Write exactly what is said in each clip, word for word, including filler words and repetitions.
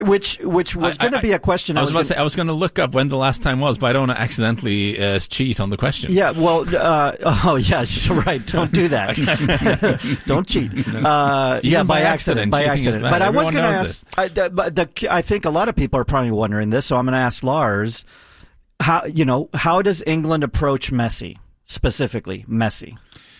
Which which was going to be a question. I was, I was about gonna, to say I was going to look up when the last time was, but I don't want to accidentally uh, cheat on the question. Yeah, well, uh, oh yeah, right. Don't do that. Don't cheat. Uh, yeah, by, by accident. By accident. But Everyone I was going to ask. I, the, but the, I think a lot of people are probably wondering this, so I'm going to ask Lars. How you know how does England approach Messi specifically? Messi.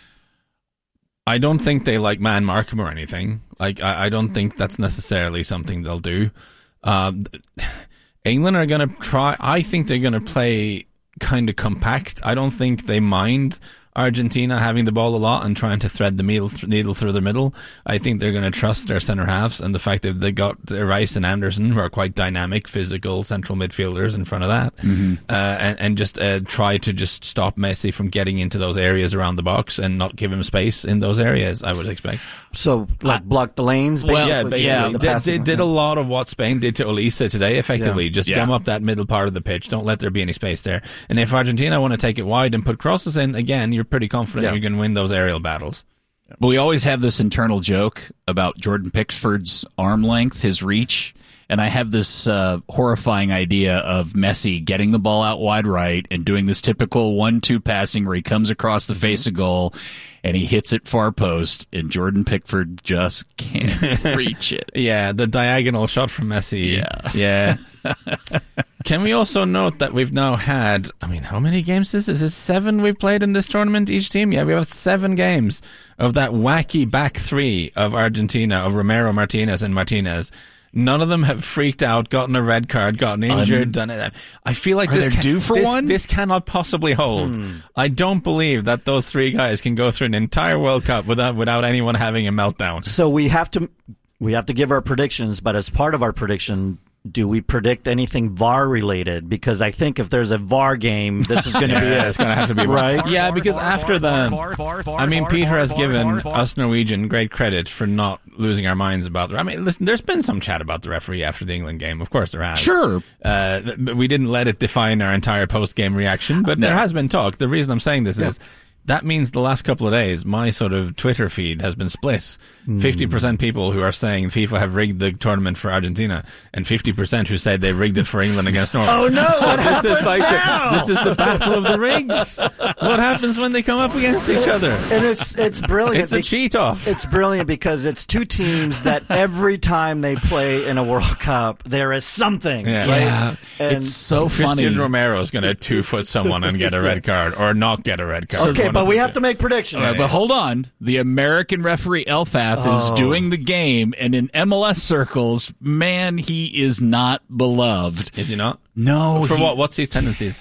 I don't think they like man mark him or anything. Like I, I don't think that's necessarily something they'll do. Um, England are going to try. I think they're going to play kind of compact. I don't think they mind Argentina having the ball a lot and trying to thread the needle, needle through the middle. I think they're going to trust their centre halves and the fact that they got Rice and Anderson, who are quite dynamic, physical central midfielders in front of that, mm-hmm. uh, and, and just uh, try to just stop Messi from getting into those areas around the box and not give him space in those areas, I would expect. So, like, block the lanes, basically? Well, yeah, basically. Yeah, did, did, did a lot of what Spain did to Olisa today, effectively. Yeah. Just yeah. gum up that middle part of the pitch. Don't let there be any space there. And if Argentina want to take it wide and put crosses in, again, you're pretty confident yeah. you're going to win those aerial battles. But we always have this internal joke about Jordan Pickford's arm length, his reach. And I have this uh, horrifying idea of Messi getting the ball out wide right and doing this typical one two passing where he comes across the face of goal and he hits it far post, and Jordan Pickford just can't reach it. Yeah, the diagonal shot from Messi. Yeah. Yeah. Can we also note that we've now had, I mean, how many games is this? Is this seven we've played in this tournament, each team? Yeah, we have seven games of that wacky back three of Argentina, of Romero, Martinez, and Martinez. None of them have freaked out, gotten a red card, gotten it's injured, un- done it. I feel like Are this, can, due for this, one? this cannot possibly hold. Hmm. I don't believe that those three guys can go through an entire World Cup without without anyone having a meltdown. So we have to we have to give our predictions, but as part of our prediction, do we predict anything V A R related? Because I think if there's a V A R game, this is going to yeah, be it. It's going to have to be right. Yeah, because after the, I mean, Peter has given us Norwegian great credit for not losing our minds about the. I mean, listen, there's been some chat about the referee after the England game. Of course, there has. Sure, uh, we didn't let it define our entire post-game reaction, but no. there has been talk. The reason I'm saying this yeah. is. That means the last couple of days, my sort of Twitter feed has been split. Mm. fifty percent people who are saying FIFA have rigged the tournament for Argentina, and fifty percent who say they rigged it for England against Norway. Oh no! So what this is like now? the, this is the battle of the rigs. What happens when they come up against each other? And it's it's brilliant. It's a cheat off. It's brilliant because it's two teams that every time they play in a World Cup, there is something. Yeah, right? yeah. And it's so funny. Christian Romero is going to two foot someone and get a red card, or not get a red card. Okay, but we have two. to make predictions. Right, but hold on. The American referee Elfath oh. is doing the game, and in M L S circles, man, he is not beloved. Is he not? No. For he, what? What's his tendencies?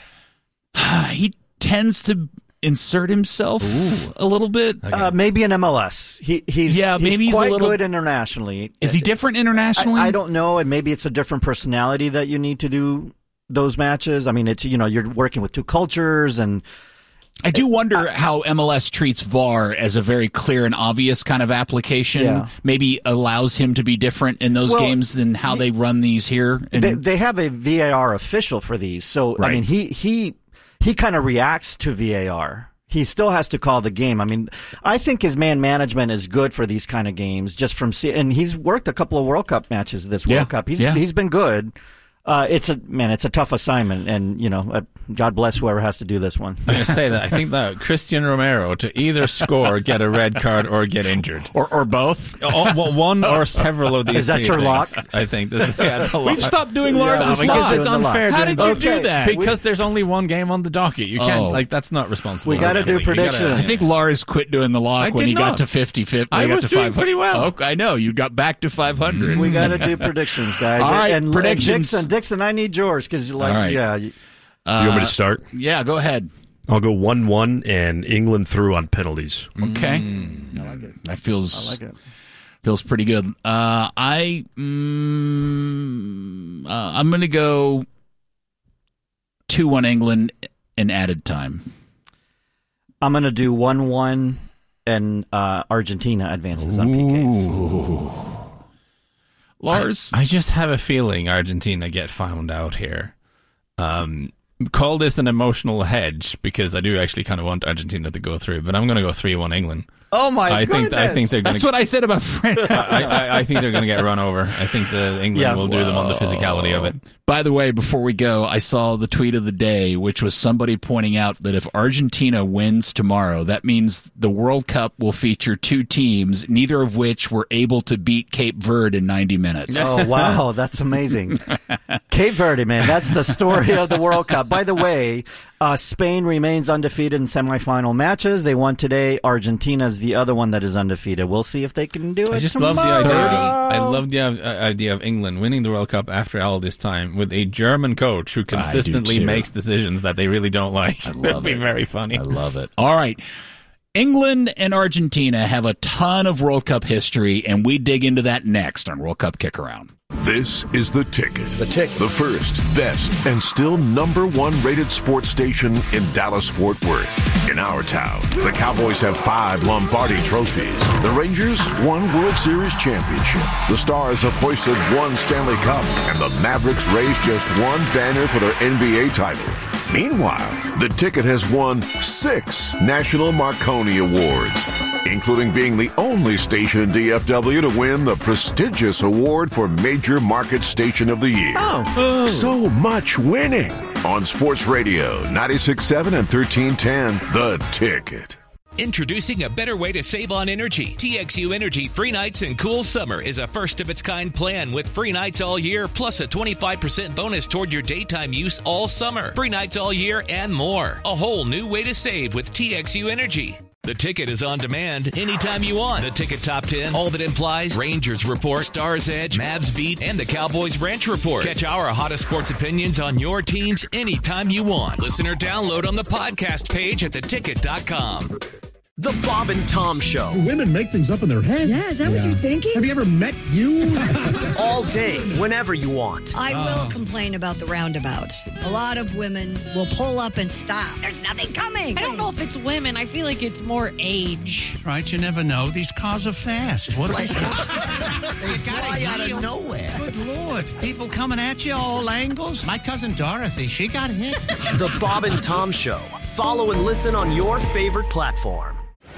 He tends to insert himself Ooh. a little bit. Okay. Uh, maybe in M L S. He he's yeah, maybe he's he's quite a little, good internationally. Is he different internationally? I, I don't know, and maybe it's a different personality that you need to do those matches. I mean, it's you know you're working with two cultures and. I do wonder how M L S treats V A R as a very clear and obvious kind of application. Yeah. Maybe allows him to be different in those well, games than how they run these here. And they, they have a V A R official for these, so right. I mean, he he he kind of reacts to V A R. He still has to call the game. I mean, I think his man management is good for these kind of games. Just from see, and he's worked a couple of World Cup matches this World yeah. Cup. He's yeah. he's been good. Uh, it's a man. It's a tough assignment, and you know, uh, God bless whoever has to do this one. I'm gonna say that I think that Christian Romero to either score, get a red card, or get injured, or or both. Oh, well, one or several of these. Is that your things, lock? I think this, yeah, the lock. We've stopped doing Lars's yeah, because lock. it's unfair. How did you okay. do that? Because we, there's only one game on the docket. You can't oh. like that's not responsible. We got to do predictions. I think Lars quit doing the lock I when he not. got to fifty fifty. I got was to doing pretty well. Oh, I know you got back to five hundred. We got to do predictions, guys. All right, and, predictions. And Dixon, Dixon, I need yours because you like, right. yeah. You, uh, you want me to start? Yeah, go ahead. I'll go one one and England through on penalties. Okay. Mm. I like it. That feels I like it. Feels pretty good. Uh, I mm, uh, I'm going to go two one England in added time. I'm going to do one one and uh, Argentina advances on P Ks. Lars? I, I just have a feeling Argentina get found out here. Um, call this an emotional hedge because I do actually kind of want Argentina to go through, but I'm going to go three one England. Oh my! I goodness. think I think they're. Gonna, That's what I said about France. I, I, I think they're going to get run over. I think the England Yeah. will do them on the physicality of it. By the way, before we go, I saw the tweet of the day, which was somebody pointing out that if Argentina wins tomorrow, that means the World Cup will feature two teams, neither of which were able to beat Cape Verde in ninety minutes. Oh, wow. That's amazing. Cape Verde, man. That's the story of the World Cup. By the way, uh, Spain remains undefeated in semifinal matches. They won today. Argentina's the other one that is undefeated. We'll see if they can do it I just tomorrow. love the idea. I love the uh, idea of England winning the World Cup after all this time with a German coach who consistently too. makes decisions that they really don't like. I love That'd be it. very funny. I love it. All right. England and Argentina have a ton of World Cup history, and we dig into that next on World Cup Kick Around. This is The Ticket. The Ticket. The first, best, and still number one rated sports station in Dallas-Fort Worth. In our town, the Cowboys have five Lombardi trophies. The Rangers, one World Series championship. The Stars have hoisted one Stanley Cup. And the Mavericks raised just one banner for their N B A title. Meanwhile, The Ticket has won six National Marconi Awards, including being the only station in D F W to win the prestigious award for Major Market Station of the Year. Oh. So much winning. On Sports Radio, ninety-six point seven and thirteen ten, The Ticket. Introducing a better way to save on energy. T X U Energy Free Nights and Cool Summer is a first-of-its-kind plan with free nights all year, plus a twenty-five percent bonus toward your daytime use all summer. Free nights all year and more. A whole new way to save with T X U Energy. The Ticket is on demand anytime you want. The Ticket Top ten, All That Implies, Rangers Report, Stars Edge, Mavs Beat, and the Cowboys Ranch Report. Catch our hottest sports opinions on your teams anytime you want. Listen or download on the podcast page at the ticket dot com. The Bob and Tom Show. Women make things up in their head. Yeah, is that what you're thinking? Have you ever met you? All day, whenever you want. I will complain about the roundabouts. A lot of women will pull up and stop. There's nothing coming. I don't know if it's women. I feel like it's more age. Right, you never know. These cars are fast. What They fly out of nowhere. Good Lord. People coming at you all angles. My cousin Dorothy, she got hit. The Bob and Tom Show. Follow and listen on your favorite platform.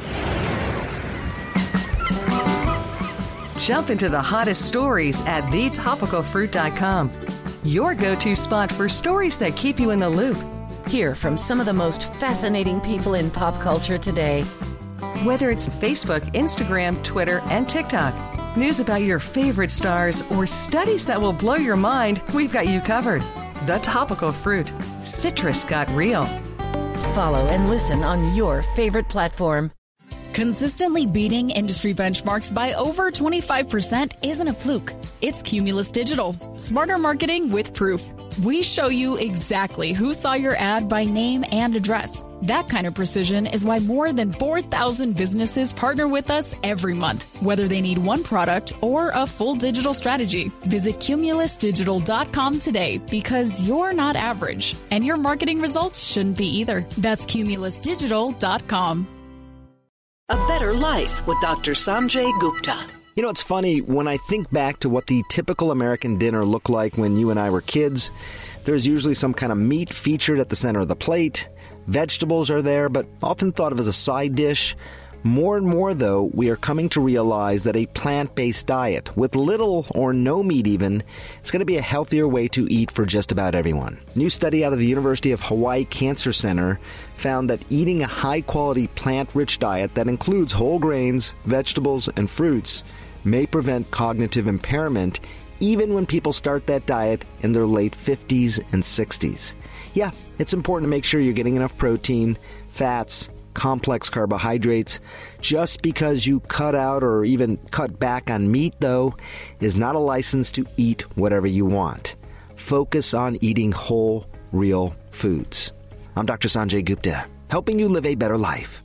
Jump into the hottest stories at the topical fruit dot com. Your go-to spot for stories that keep you in the loop. Hear from some of the most fascinating people in pop culture today. Whether it's Facebook, Instagram, Twitter, and TikTok, news about your favorite stars, or studies that will blow your mind, we've got you covered. The Topical Fruit. Citrus got real. Follow and listen on your favorite platform. Consistently beating industry benchmarks by over twenty-five percent isn't a fluke. It's Cumulus Digital. Smarter marketing with proof. We show you exactly who saw your ad by name and address. That kind of precision is why more than four thousand businesses partner with us every month, whether they need one product or a full digital strategy. Visit cumulus digital dot com today because you're not average, and your marketing results shouldn't be either. That's cumulus digital dot com. A Better Life with Doctor Sanjay Gupta. You know, it's funny, when I think back to what the typical American dinner looked like when you and I were kids, there's usually some kind of meat featured at the center of the plate. Vegetables are there, but often thought of as a side dish. More and more, though, we are coming to realize that a plant-based diet, with little or no meat even, is going to be a healthier way to eat for just about everyone. A new study out of the University of Hawaii Cancer Center found that eating a high-quality plant-rich diet that includes whole grains, vegetables, and fruits may prevent cognitive impairment even when people start that diet in their late fifties and sixties. Yeah, it's important to make sure you're getting enough protein, fats, complex carbohydrates. Just because you cut out or even cut back on meat, though, is not a license to eat whatever you want. Focus on eating whole, real foods. I'm Doctor Sanjay Gupta, helping you live a better life.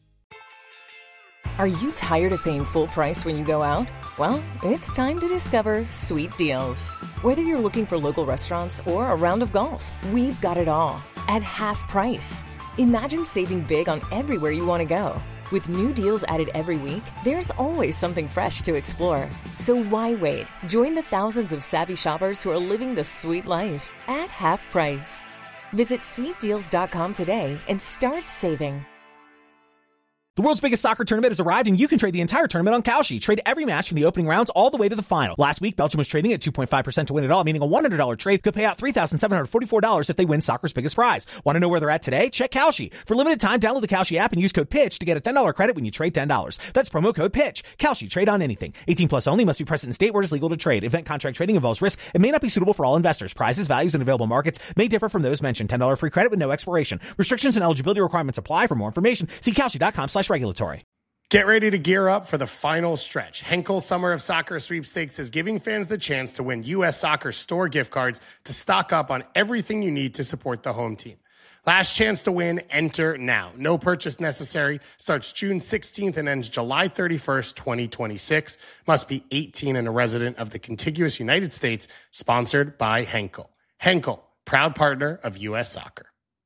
Are you tired of paying full price when you go out? Well, it's time to discover Sweet Deals. Whether you're looking for local restaurants or a round of golf, we've got it all at half price. Imagine saving big on everywhere you want to go. With new deals added every week, there's always something fresh to explore. So why wait? Join the thousands of savvy shoppers who are living the sweet life at half price. Visit sweet deals dot com today and start saving. The world's biggest soccer tournament has arrived, and you can trade the entire tournament on Kalshi. Trade every match from the opening rounds all the way to the final. Last week, Belgium was trading at two point five percent to win it all, meaning a one hundred dollars trade could pay out three thousand seven hundred forty-four dollars if they win soccer's biggest prize. Want to know where they're at today? Check Kalshi. For limited time, download the Kalshi app and use code PITCH to get a ten dollars credit when you trade ten dollars. That's promo code PITCH. Kalshi. Trade on anything. eighteen plus only. Must be present in state where it is legal to trade. Event contract trading involves risk and may not be suitable for all investors. Prizes, values, and available markets may differ from those mentioned. ten dollars free credit with no expiration. Restrictions and eligibility requirements apply. For more information, see Kalshi.com slash regulatory. Get ready to gear up for the final stretch. Henkel Summer of Soccer Sweepstakes is giving fans the chance to win U S Soccer store gift cards to stock up on everything you need to support the home team. Last chance to win, enter now. No purchase necessary. Starts June sixteenth and ends July thirty-first, twenty twenty-six. Must be eighteen and a resident of the contiguous United States. Sponsored by Henkel. Henkel, proud partner of U S Soccer.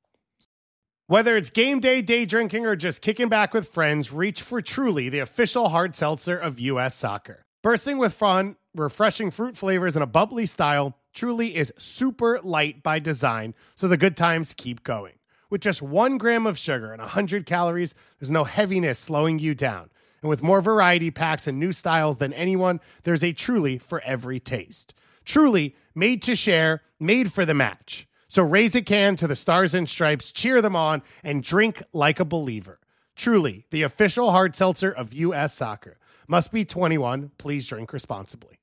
Whether it's game day, day drinking, or just kicking back with friends, reach for Truly, the official hard seltzer of U S Soccer. Bursting with fun, refreshing fruit flavors, and a bubbly style, Truly is super light by design, so the good times keep going. With just one gram of sugar and one hundred calories, there's no heaviness slowing you down. And with more variety packs and new styles than anyone, there's a Truly for every taste. Truly, made to share, made for the match. So raise a can to the Stars and Stripes, cheer them on, and drink like a believer. Truly, the official hard seltzer of U S Soccer. Must be twenty-one. Please drink responsibly.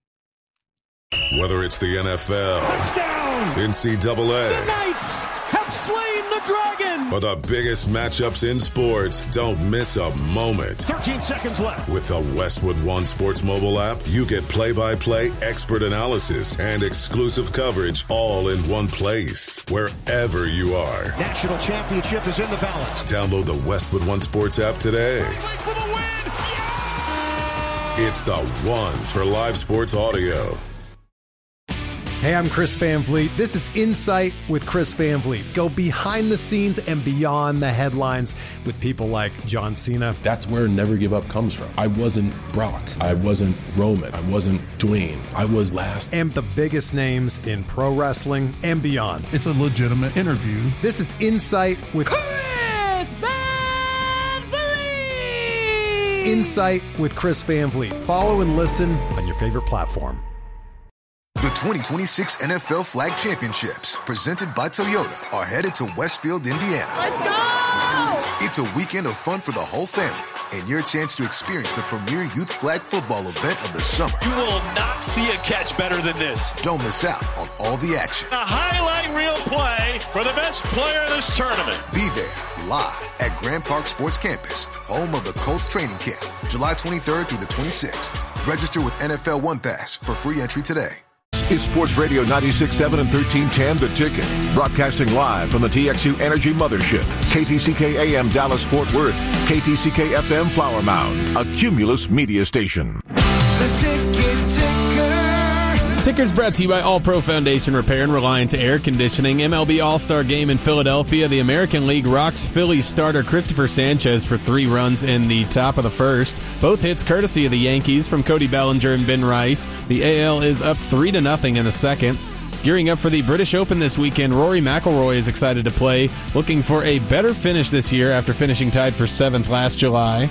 Whether it's the N F L, touchdown, N C double A, the Knights have slain the dragon, or the biggest matchups in sports, don't miss a moment. thirteen seconds left. With the Westwood One Sports mobile app, you get play-by-play, expert analysis, and exclusive coverage all in one place, wherever you are. National championship is in the balance. Download the Westwood One Sports app today. Wait for the win! Yeah! It's the one for live sports audio. Hey, I'm Chris Van Vliet. This is Insight with Chris Van Vliet. Go behind the scenes and beyond the headlines with people like John Cena. That's where Never Give Up comes from. I wasn't Brock. I wasn't Roman. I wasn't Dwayne. I was last. And the biggest names in pro wrestling and beyond. It's a legitimate interview. This is Insight with Chris Van Vliet. Insight with Chris Van Vliet. Follow and listen on your favorite platform. The twenty twenty-six N F L Flag Championships, presented by Toyota, are headed to Westfield, Indiana. Let's go! It's a weekend of fun for the whole family and your chance to experience the premier youth flag football event of the summer. You will not see a catch better than this. Don't miss out on all the action. A highlight reel play for the best player in this tournament. Be there live at Grand Park Sports Campus, home of the Colts training camp, July twenty-third through the twenty-sixth. Register with N F L One Pass for free entry today. Is Sports Radio ninety-six point seven and thirteen ten The Ticket. Broadcasting live from the T X U Energy Mothership. K T C K A M Dallas Fort Worth. K T C K F M Flower Mound. A Cumulus media station. The Ticket Ticker. Ticker's brought to you by All Pro Foundation Repair and Reliant Air Conditioning. M L B All-Star Game in Philadelphia. The American League rocks Phillies starter Christopher Sanchez for three runs in the top of the first. Both hits courtesy of the Yankees from Cody Bellinger and Ben Rice. The A L is up three to nothing in the second. Gearing up for the British Open this weekend, Rory McIlroy is excited to play, looking for a better finish this year after finishing tied for seventh last July.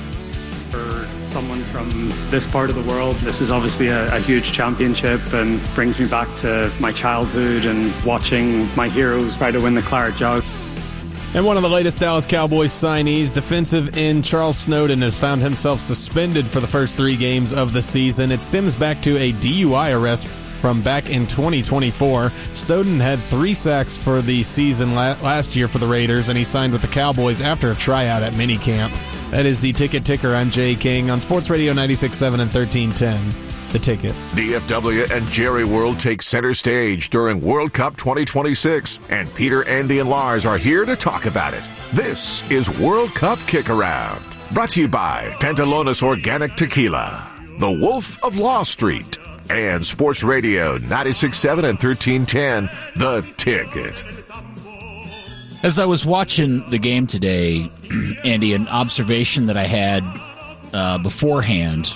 For someone from this part of the world, this is obviously a, a huge championship and brings me back to my childhood and watching my heroes try to win the Claret Jug. And one of the latest Dallas Cowboys signees, defensive end Charles Snowden, has found himself suspended for the first three games of the season. It stems back to a D U I arrest from back in twenty twenty-four. Snowden had three sacks for the season la- last year for the Raiders, and he signed with the Cowboys after a tryout at minicamp. That is the Ticket Ticker. I'm Jay King on Sports Radio ninety-six point seven and thirteen ten. The Ticket. D F W and Jerry World take center stage during World Cup twenty twenty-six, and Peter, Andy, and Lars are here to talk about it. This is World Cup Kick Around, brought to you by Pantalones Organic Tequila, the Wolf of Law Street, and Sports Radio ninety-six point seven and thirteen ten, The Ticket. As I was watching the game today, Andy, an observation that I had uh, beforehand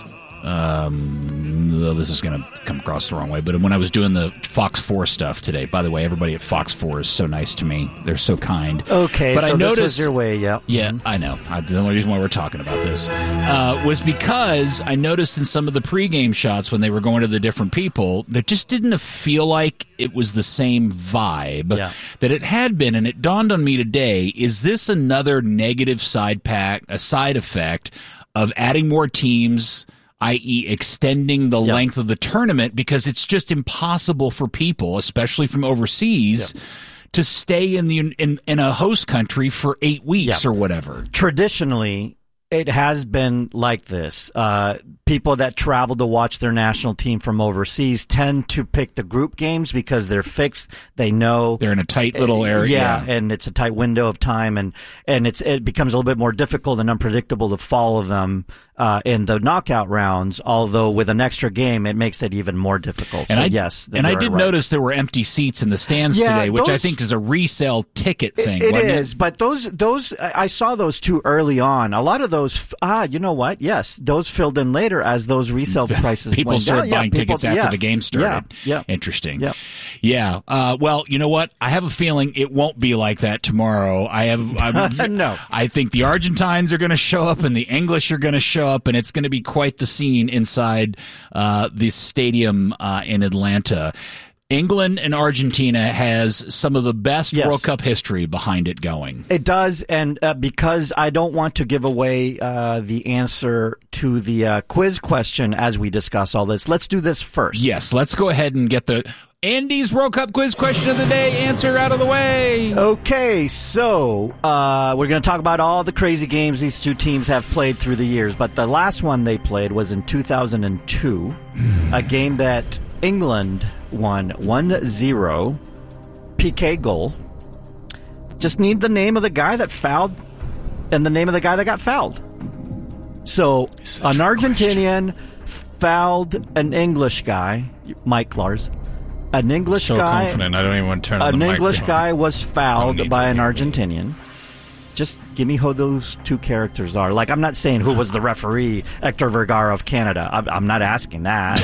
Um, well, this is going to come across the wrong way, but when I was doing the Fox four stuff today, by the way, everybody at Fox four is so nice to me. They're so kind. Okay, but so I noticed, this was your way, yeah. Yeah, I know. I, the only reason why we're talking about this uh, was because I noticed in some of the pregame shots when they were going to the different people, that just didn't feel like it was the same vibe Yeah. that it had been. And it dawned on me today, is this another negative side pack, a side effect of adding more teams, that is extending the Yep. length of the tournament, because it's just impossible for people, especially from overseas, Yep. to stay in the in, in a host country for eight weeks Yep. or whatever. Traditionally, it has been like this. Uh, people that travel to watch their national team from overseas tend to pick the group games because they're fixed. They know they're in a tight little area. Yeah, and it's a tight window of time, and and it's it becomes a little bit more difficult and unpredictable to follow them uh, in the knockout rounds. Although with an extra game, it makes it even more difficult. And so I, yes, and I you're did right. notice there were empty seats in the stands Yeah, today, which I those- think is a resale ticket thing. It wasn't is, but those those I I saw those too early on. A lot of those, f- ah, you know what? Yes, those filled in later as those resale prices. People went started down. Yeah, buying people- tickets after yeah, the game started. Yeah, yeah. Interesting. Yeah. Yeah. Uh, well, you know what? I have a feeling it won't be like that tomorrow. I have. I'm, No. I think the Argentines are going to show up and the English are going to show up, and it's going to be quite the scene inside uh, the stadium uh, in Atlanta. England and Argentina has some of the best Yes. World Cup history behind it going. It does, and uh, because I don't want to give away uh, the answer to the uh, quiz question as we discuss all this, let's do this first. Yes, let's go ahead and get the Andy's World Cup quiz question of the day answer out of the way. Okay, so uh, we're going to talk about all the crazy games these two teams have played through the years, but the last one they played was in two thousand two, a game that England won one zero, P K goal. Just need the name of the guy that fouled and the name of the guy that got fouled. So an Argentinian fouled an English guy, Mike Lars. An English so guy. confident. I don't even want to turn on An the English microphone. guy was fouled need by to an hear Argentinian. Just give me who those two characters are. Like, I'm not saying who was the referee, Hector Vergara of Canada. I'm, I'm not asking that.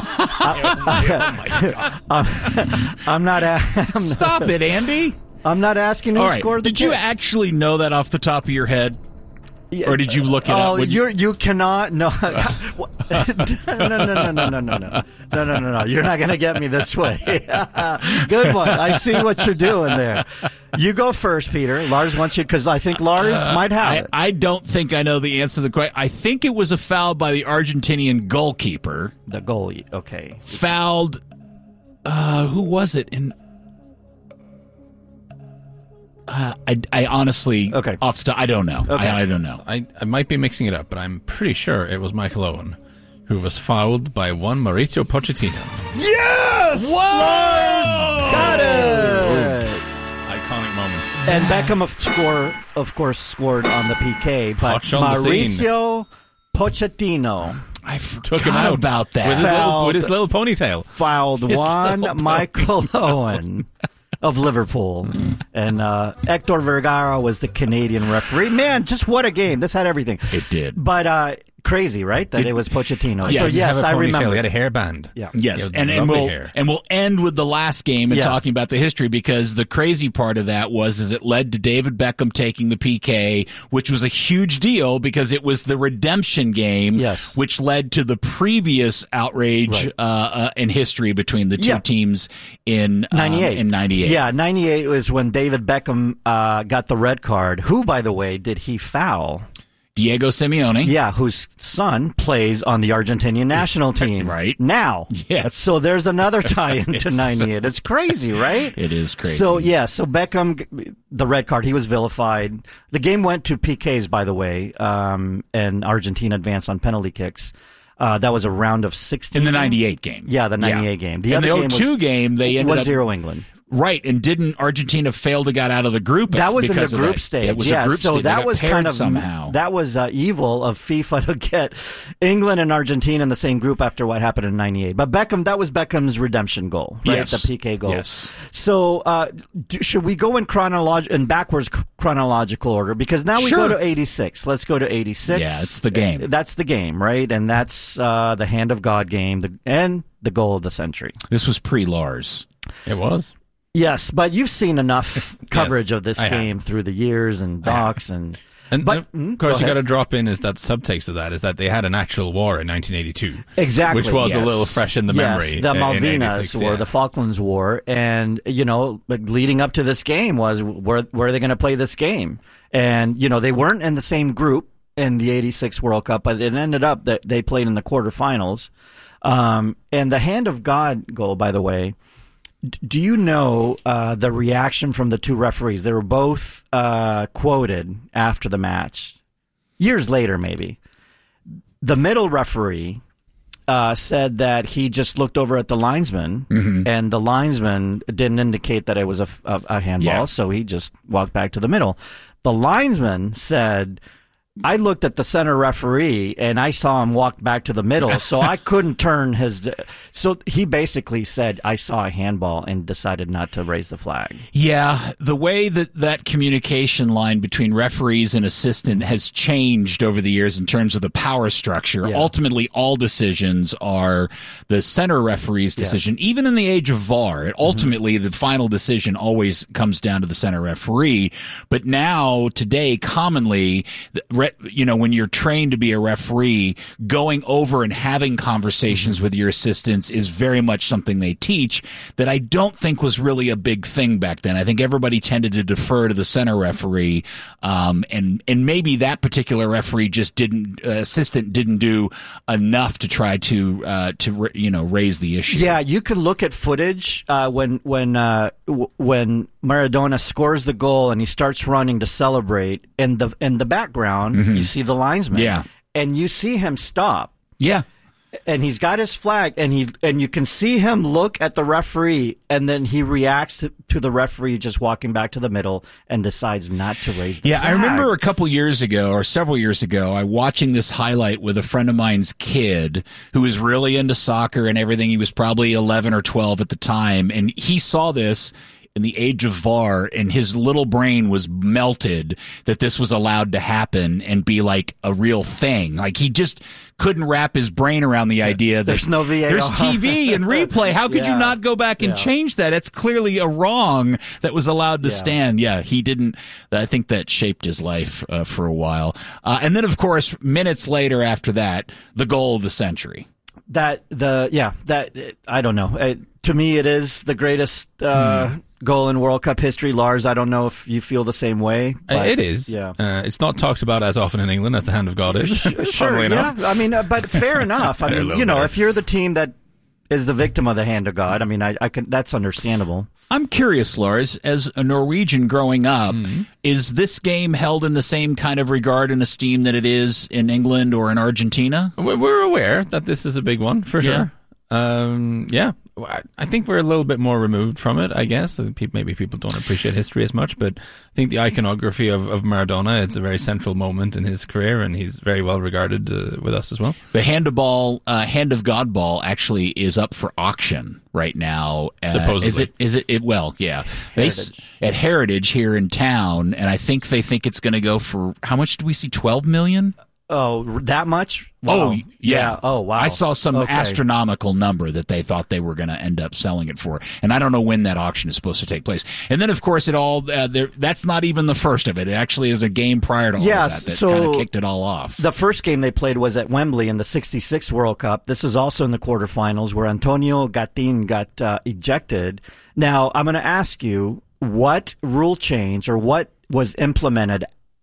I'm, I'm not. A, I'm Stop not, it, Andy. I'm not asking who All right. scored the Did you kick. actually know that off the top of your head? Or did you look it oh, up? when you you cannot no no no no no no no no no no no no no you're not gonna get me this way. Good one. I see what you're doing there. You go first, Peter. Lars wants you because I think Lars Uh, might have I, it. I don't think I know the answer to the question. I think it was a foul by the Argentinian goalkeeper. The goalie. Okay. Fouled. Uh, who was it? In uh, I, I honestly, okay. off the top, I don't know. Okay. I, I don't know. I, I might be mixing it up, but I'm pretty sure it was Michael Owen who was fouled by one Mauricio Pochettino. Yes! Lars got it! Iconic moment. And Beckham, of, score, of course, scored on the P K, but Poch on the Mauricio Pochettino. I Took him out about that. with his, little, Fouled- with his little ponytail. Fouled His one little Michael Owen of Liverpool. And uh, Hector Vergara was the Canadian referee. Man, just what a game. This had everything. It did. But uh, crazy, right? That it, it was Pochettino. Yes. So, yes, have a I ponytail. remember. He had a hairband. Yeah. Yes, He had and, and lovely we'll hair. and we'll end with the last game and Yeah. talking about the history, because the crazy part of that was is it led to David Beckham taking the P K, which was a huge deal because it was the redemption game, Yes. which led to the previous outrage Right. uh, uh, in history between the two Yeah. teams in um, ninety-eight. in ninety-eight. Yeah, ninety-eight was when David Beckham uh, got the red card. Who, by the way, did he foul? Diego Simeone. Yeah, whose son plays on the Argentinian national team Right. now. Yes. So there's another tie into It's- ninety-eight. It's crazy, right? It is crazy. So, yeah, so Beckham, the red card, he was vilified. The game went to P Ks, by the way, um, and Argentina advanced on penalty kicks. Uh, that was a round of sixteen. in the ninety-eight game. Yeah, the ninety-eight Yeah. game. The in other the game oh two was game, they ended one up zero England. Right, and didn't Argentina fail to get out of the group? That was in the group that? stage. It was yeah, a group so stage. that was kind of somehow. That was uh, evil of FIFA to get England and Argentina in the same group after what happened in ninety-eight. But Beckham, that was Beckham's redemption goal, right? Yes. The P K goal. Yes. So uh, do, should we go in chronolog- in backwards chronological order? Because now we Sure. go to eighty-six. Let's go to eighty-six. Yeah, it's the game. That's the game, right? And that's uh, the hand of God game, the, and the goal of the century. This was pre-Lars. It was. Yes, but you've seen enough coverage Yes, of this I have. game through the years and docs and. And But- and mm, of course, go you got ahead. to drop in is that subtext of that is that they had an actual war in nineteen eighty-two, Exactly, which was yes. a little fresh in the yes, memory. the uh, in Malvinas eighty-six, War, yeah. the Falklands War, and you know, like, leading up to this game was where where are they going to play this game? And you know, they weren't in the same group in the eighty-six World Cup, but it ended up that they played in the quarterfinals. Um, and the hand of God goal, by the way. Do you know uh, the reaction from the two referees? They were both uh, quoted after the match, years later maybe. The middle referee uh, said that he just looked over at the linesman, Mhm. and the linesman didn't indicate that it was a, a, a handball, Yeah. so he just walked back to the middle. The linesman said, I looked at the center referee and I saw him walk back to the middle, so I couldn't turn his. So he basically said, I saw a handball and decided not to raise the flag. Yeah, the way that that communication line between referees and assistant has changed over the years in terms of the power structure. Yeah. Ultimately, all decisions are the center referee's decision. Even in the age of V A R, it ultimately Mm-hmm. the final decision always comes down to the center referee. But now, today, commonly, the re- you know, when you're trained to be a referee, going over and having conversations with your assistants is very much something they teach that I don't think was really a big thing back then. I think everybody tended to defer to the center referee, um, and and maybe that particular referee just didn't uh, assistant didn't do enough to try to uh, to you know raise the issue. Yeah, you can look at footage uh, when when uh, w- when Maradona scores the goal and he starts running to celebrate. In the in the background, Mhm. you see the linesman. Yeah. And you see him stop. Yeah. And he's got his flag, and he and you can see him look at the referee, and then he reacts to, to the referee just walking back to the middle and decides not to raise the Yeah, flag. I remember a couple years ago or several years ago, I watching this highlight with a friend of mine's kid who was really into soccer and everything. He was probably eleven or twelve at the time, and he saw this in the age of V A R, and his little brain was melted that this was allowed to happen and be like a real thing. Like he just couldn't wrap his brain around the idea that There's no V A R. There's T V and replay. How could Yeah. you not go back and Yeah. change that? It's clearly a wrong that was allowed to Yeah. stand. Yeah, he didn't. I think that shaped his life uh, for a while. Uh, and then, of course, minutes later after that, the goal of the century. that the yeah that I don't know. It, to me, it is the greatest uh, Hmm. goal in World Cup history. Lars, I don't know if you feel the same way. Uh, but, it is. Yeah. Uh, it's not talked about as often in England as the hand of God is. Sure, funnily yeah. enough. I mean, uh, but fair enough. I They're a mean, little you know, better. if you're the team that is the victim of the hand of God, I mean, I, I can. That's understandable. I'm curious, Lars, as a Norwegian growing up, Mm-hmm. is this game held in the same kind of regard and esteem that it is in England or in Argentina? We're we're aware that this is a big one for Yeah. sure. Um, yeah, I- I think we're a little bit more removed from it. I guess Uh, pe- maybe people don't appreciate history as much, but I think the iconography of, of Maradona, it's a very central moment in his career, and he's very well regarded uh, with us as well. The hand of ball, uh, hand of God ball, actually is up for auction right now. Uh, Supposedly. is it? Is it? it well, yeah. They s- at Heritage here in town, and I think they think it's going to go for how much? Do we see? Twelve million. Oh, that much? Oh, Wow. yeah. Oh, wow. I saw some Okay. astronomical number that they thought they were going to end up selling it for. And I don't know when that auction is supposed to take place. And then, of course, it all, uh, there, that's not even the first of it. It actually is a game prior to all Yes, of that that so kind of kicked it all off. The first game they played was at Wembley in the sixty-six World Cup. This is also in the quarterfinals where Antonio Gattin got uh, ejected. Now, I'm going to ask you what rule change or what was implemented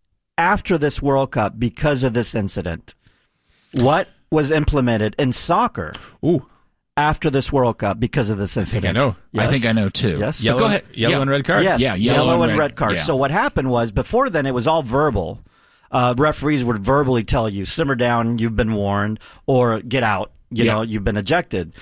after this World Cup because of this incident. What was implemented in soccer Ooh. after this World Cup because of this I think incident? I know. I Yes? think I know too. Yes. Yellow, go ahead. yellow Yeah. and red cards. Yes, Yeah, yellow, yellow and and red, red, cards. yeah. So what happened was before then it was all verbal. Uh, referees would verbally tell you, simmer down, you've been warned, or get out, you Yeah. know, you've been ejected.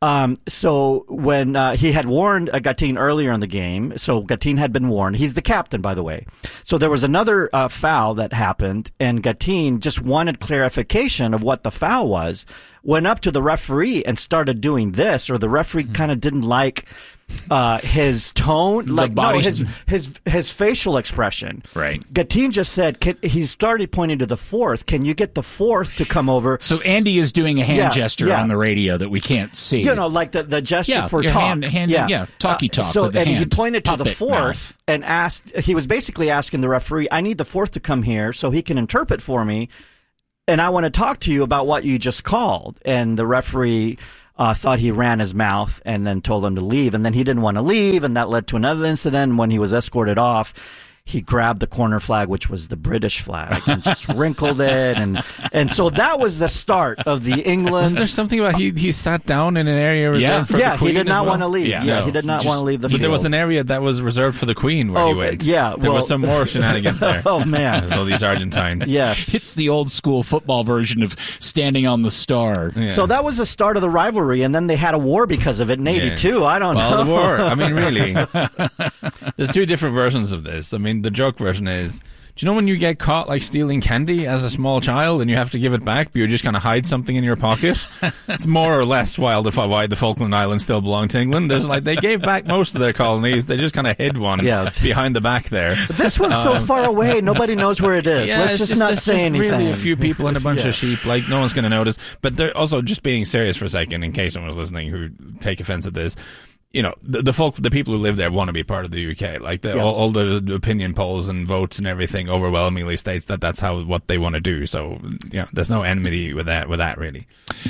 Um, so when uh, he had warned uh, Gattin earlier in the game, so Gattin had been warned. He's the captain, by the way. So there was another uh, foul that happened, and Gattin just wanted clarification of what the foul was, went up to the referee and started doing this, or the referee mm-hmm. kind of didn't like uh, his tone, like no, his his his facial expression. Right. Gattin just said, can, he started pointing to the fourth. Can you get the fourth to come over? So Andy is doing a hand yeah, gesture yeah. on the radio that we can't see. You know, like the, the gesture yeah, for your talk. Hand, hand, yeah, yeah talky talk. Uh, so with the and hand. he pointed to the Puppet fourth mouth. and asked. He was basically asking the referee, "I need the fourth to come here so he can interpret for me, and I want to talk to you about what you just called." And the referee Uh, thought he ran his mouth and then told him to leave. And then he didn't want to leave, and that led to another incident. When he was escorted off, he grabbed the corner flag, which was the British flag, and just wrinkled it. And and so that was the start of the England. Was there something about he, he sat down in an area reserved yeah. for yeah, the Queen? he did not well? want to leave. Yeah, yeah no, he did not just, want to leave the but field. There was an area that was reserved for the Queen where oh, he went. Yeah, there well, was some more shenanigans there. Oh, man. All these Argentines. Yes. It's the old school football version of standing on the star. Yeah. So that was the start of the rivalry, and then they had a war because of it in eighty-two. Yeah. I don't well, know. Well, the war. I mean, really. There's two different versions of this. I mean, the joke version is, do you know when you get caught like stealing candy as a small child and you have to give it back, but you just kind of hide something in your pocket? It's more or less why the, why the Falkland Islands still belong to England. There's like they gave back most of their colonies. They just kind of hid one yeah. behind the back there. But this was um, so far away, nobody knows where it is. Yeah, Let's just, just not it's say just anything. Really, a few people and a bunch yeah. of sheep. Like no one's going to notice. But they're also just being serious for a second, in case someone's listening who take offense at this. You know, the, the folk, the people who live there want to be part of the U K. Like the, yeah. all, all the, the opinion polls and votes and everything overwhelmingly states that that's how what they want to do. So, you know, there's no enmity with that. With that, really.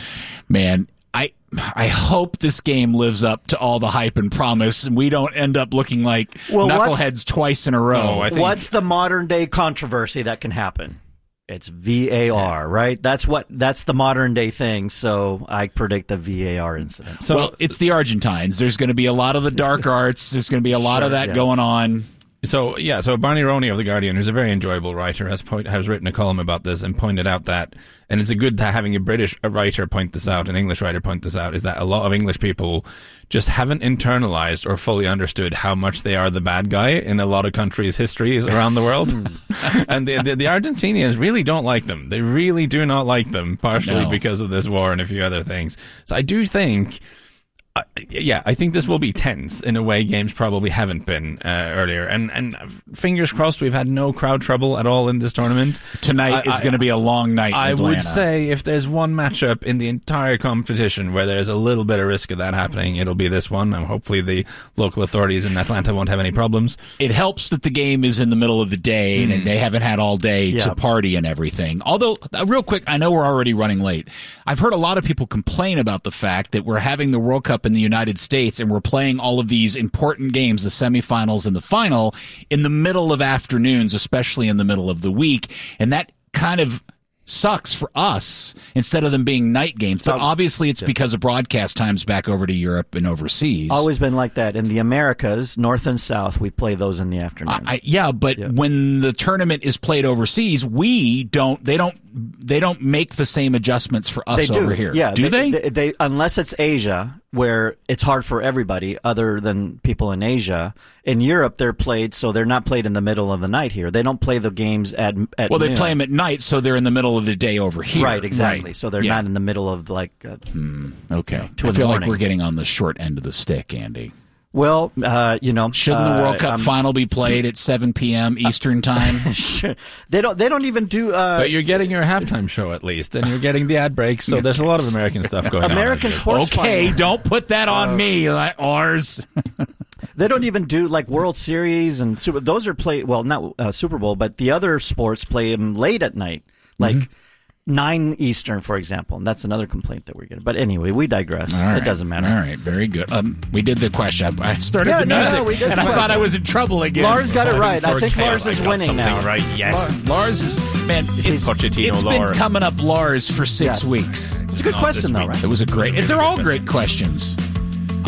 Man, I I hope this game lives up to all the hype and promise, and we don't end up looking like well, knuckleheads twice in a row. No, I think, what's the modern day controversy that can happen? It's V A R, right? That's what that's the modern day thing. So I predict a V A R incident. So well, it's the Argentines. There's going to be a lot of the dark arts. There's going to be a lot sure, of that yeah. going on. So yeah, so Barney Roney of The Guardian, who's a very enjoyable writer, has point, has written a column about this and pointed out that, and it's a good that having a British writer point this out, an English writer point this out, is that a lot of English people just haven't internalized or fully understood how much they are the bad guy in a lot of countries' histories around the world. And the, the the Argentinians really don't like them. They really do not like them, partially no. because of this war and a few other things. So I do think. Uh, yeah, I think this will be tense in a way games probably haven't been uh, earlier. And and fingers crossed we've had no crowd trouble at all in this tournament. Tonight I, is going to be a long night in I Atlanta. would say if there's one matchup in the entire competition where there's a little bit of risk of that happening, it'll be this one. And hopefully the local authorities in Atlanta won't have any problems. It helps that the game is in the middle of the day mm. and they haven't had all day yeah. to party and everything. Although, uh, real quick, I know we're already running late. I've heard a lot of people complain about the fact that we're having the World Cup in the United States and we're playing all of these important games, the semifinals and the final, in the middle of afternoons, especially in the middle of the week. And that kind of sucks for us instead of them being night games. But obviously it's because of broadcast times back over to Europe and overseas. Always been like that. In the Americas, North and South, we play those in the afternoon. I, yeah, but yeah. when the tournament is played overseas, we don't, they don't, they don't make the same adjustments for us they do. over here. Yeah, do they, they? They, they? Unless it's Asia, where it's hard for everybody other than people in Asia. In Europe, they're played, so they're not played in the middle of the night here. They don't play the games at at Well, they noon. play them at night, so they're in the middle of the day over here. Right, exactly. Right. So they're yeah. not in the middle of, like, uh, hmm. okay. You know, two I in the feel like morning. we're getting on the short end of the stick, Andy. Well, uh, you know, shouldn't uh, the World Cup um, final be played at seven p.m. Eastern time? Sure. They don't. They don't even do. Uh, but you're getting your halftime show at least, and you're getting the ad breaks. So there's a lot of American stuff going American on. sports. Okay, final. don't put that on uh, me, like ours. They don't even do like World Series and Super. Those are played. Well, not uh, Super Bowl, but the other sports play them late at night, like. Mm-hmm. Nine Eastern, for example, and that's another complaint that we're getting. But anyway, we digress. Right. It doesn't matter. All right, very good. Um, we did the question. I started yeah, the no, music, no, we did and I question. thought I was in trouble again. Lars got it right. I think Okay, Lars is I got winning now. Right? Yes. Lars is man. It's, Pochettino it's Lars. been coming up Lars for six Yes. weeks. It's a good Not question, this though, week. right? It was a great. It was a They're really all good great questions.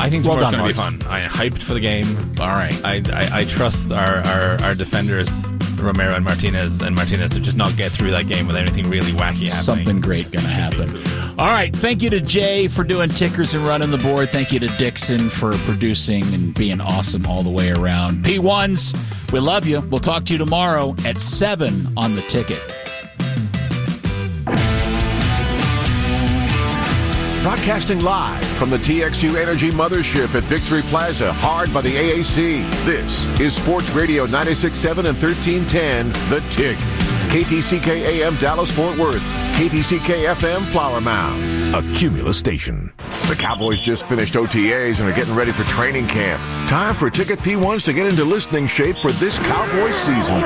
I think Well tomorrow's done, going to be Royce. fun. I am hyped for the game. All right. I, I, I trust our, our, our defenders, Romero and Martinez, and Martinez to just not get through that game with anything really wacky happening. Something great going to happen. All right. Thank you to Jay for doing tickers and running the board. Thank you to Dixon for producing and being awesome all the way around. P ones, we love you. We'll talk to you tomorrow at seven on The Ticket. Broadcasting live from the T X U Energy Mothership at Victory Plaza, hard by the A A C. This is Sports Radio ninety-six point seven and thirteen ten, The Tick. K T C K A M Dallas-Fort Worth. K T C K F M Flower Mound. A Cumulus station. The Cowboys just finished O T As and are getting ready for training camp. Time for Ticket P ones to get into listening shape for this Cowboys season.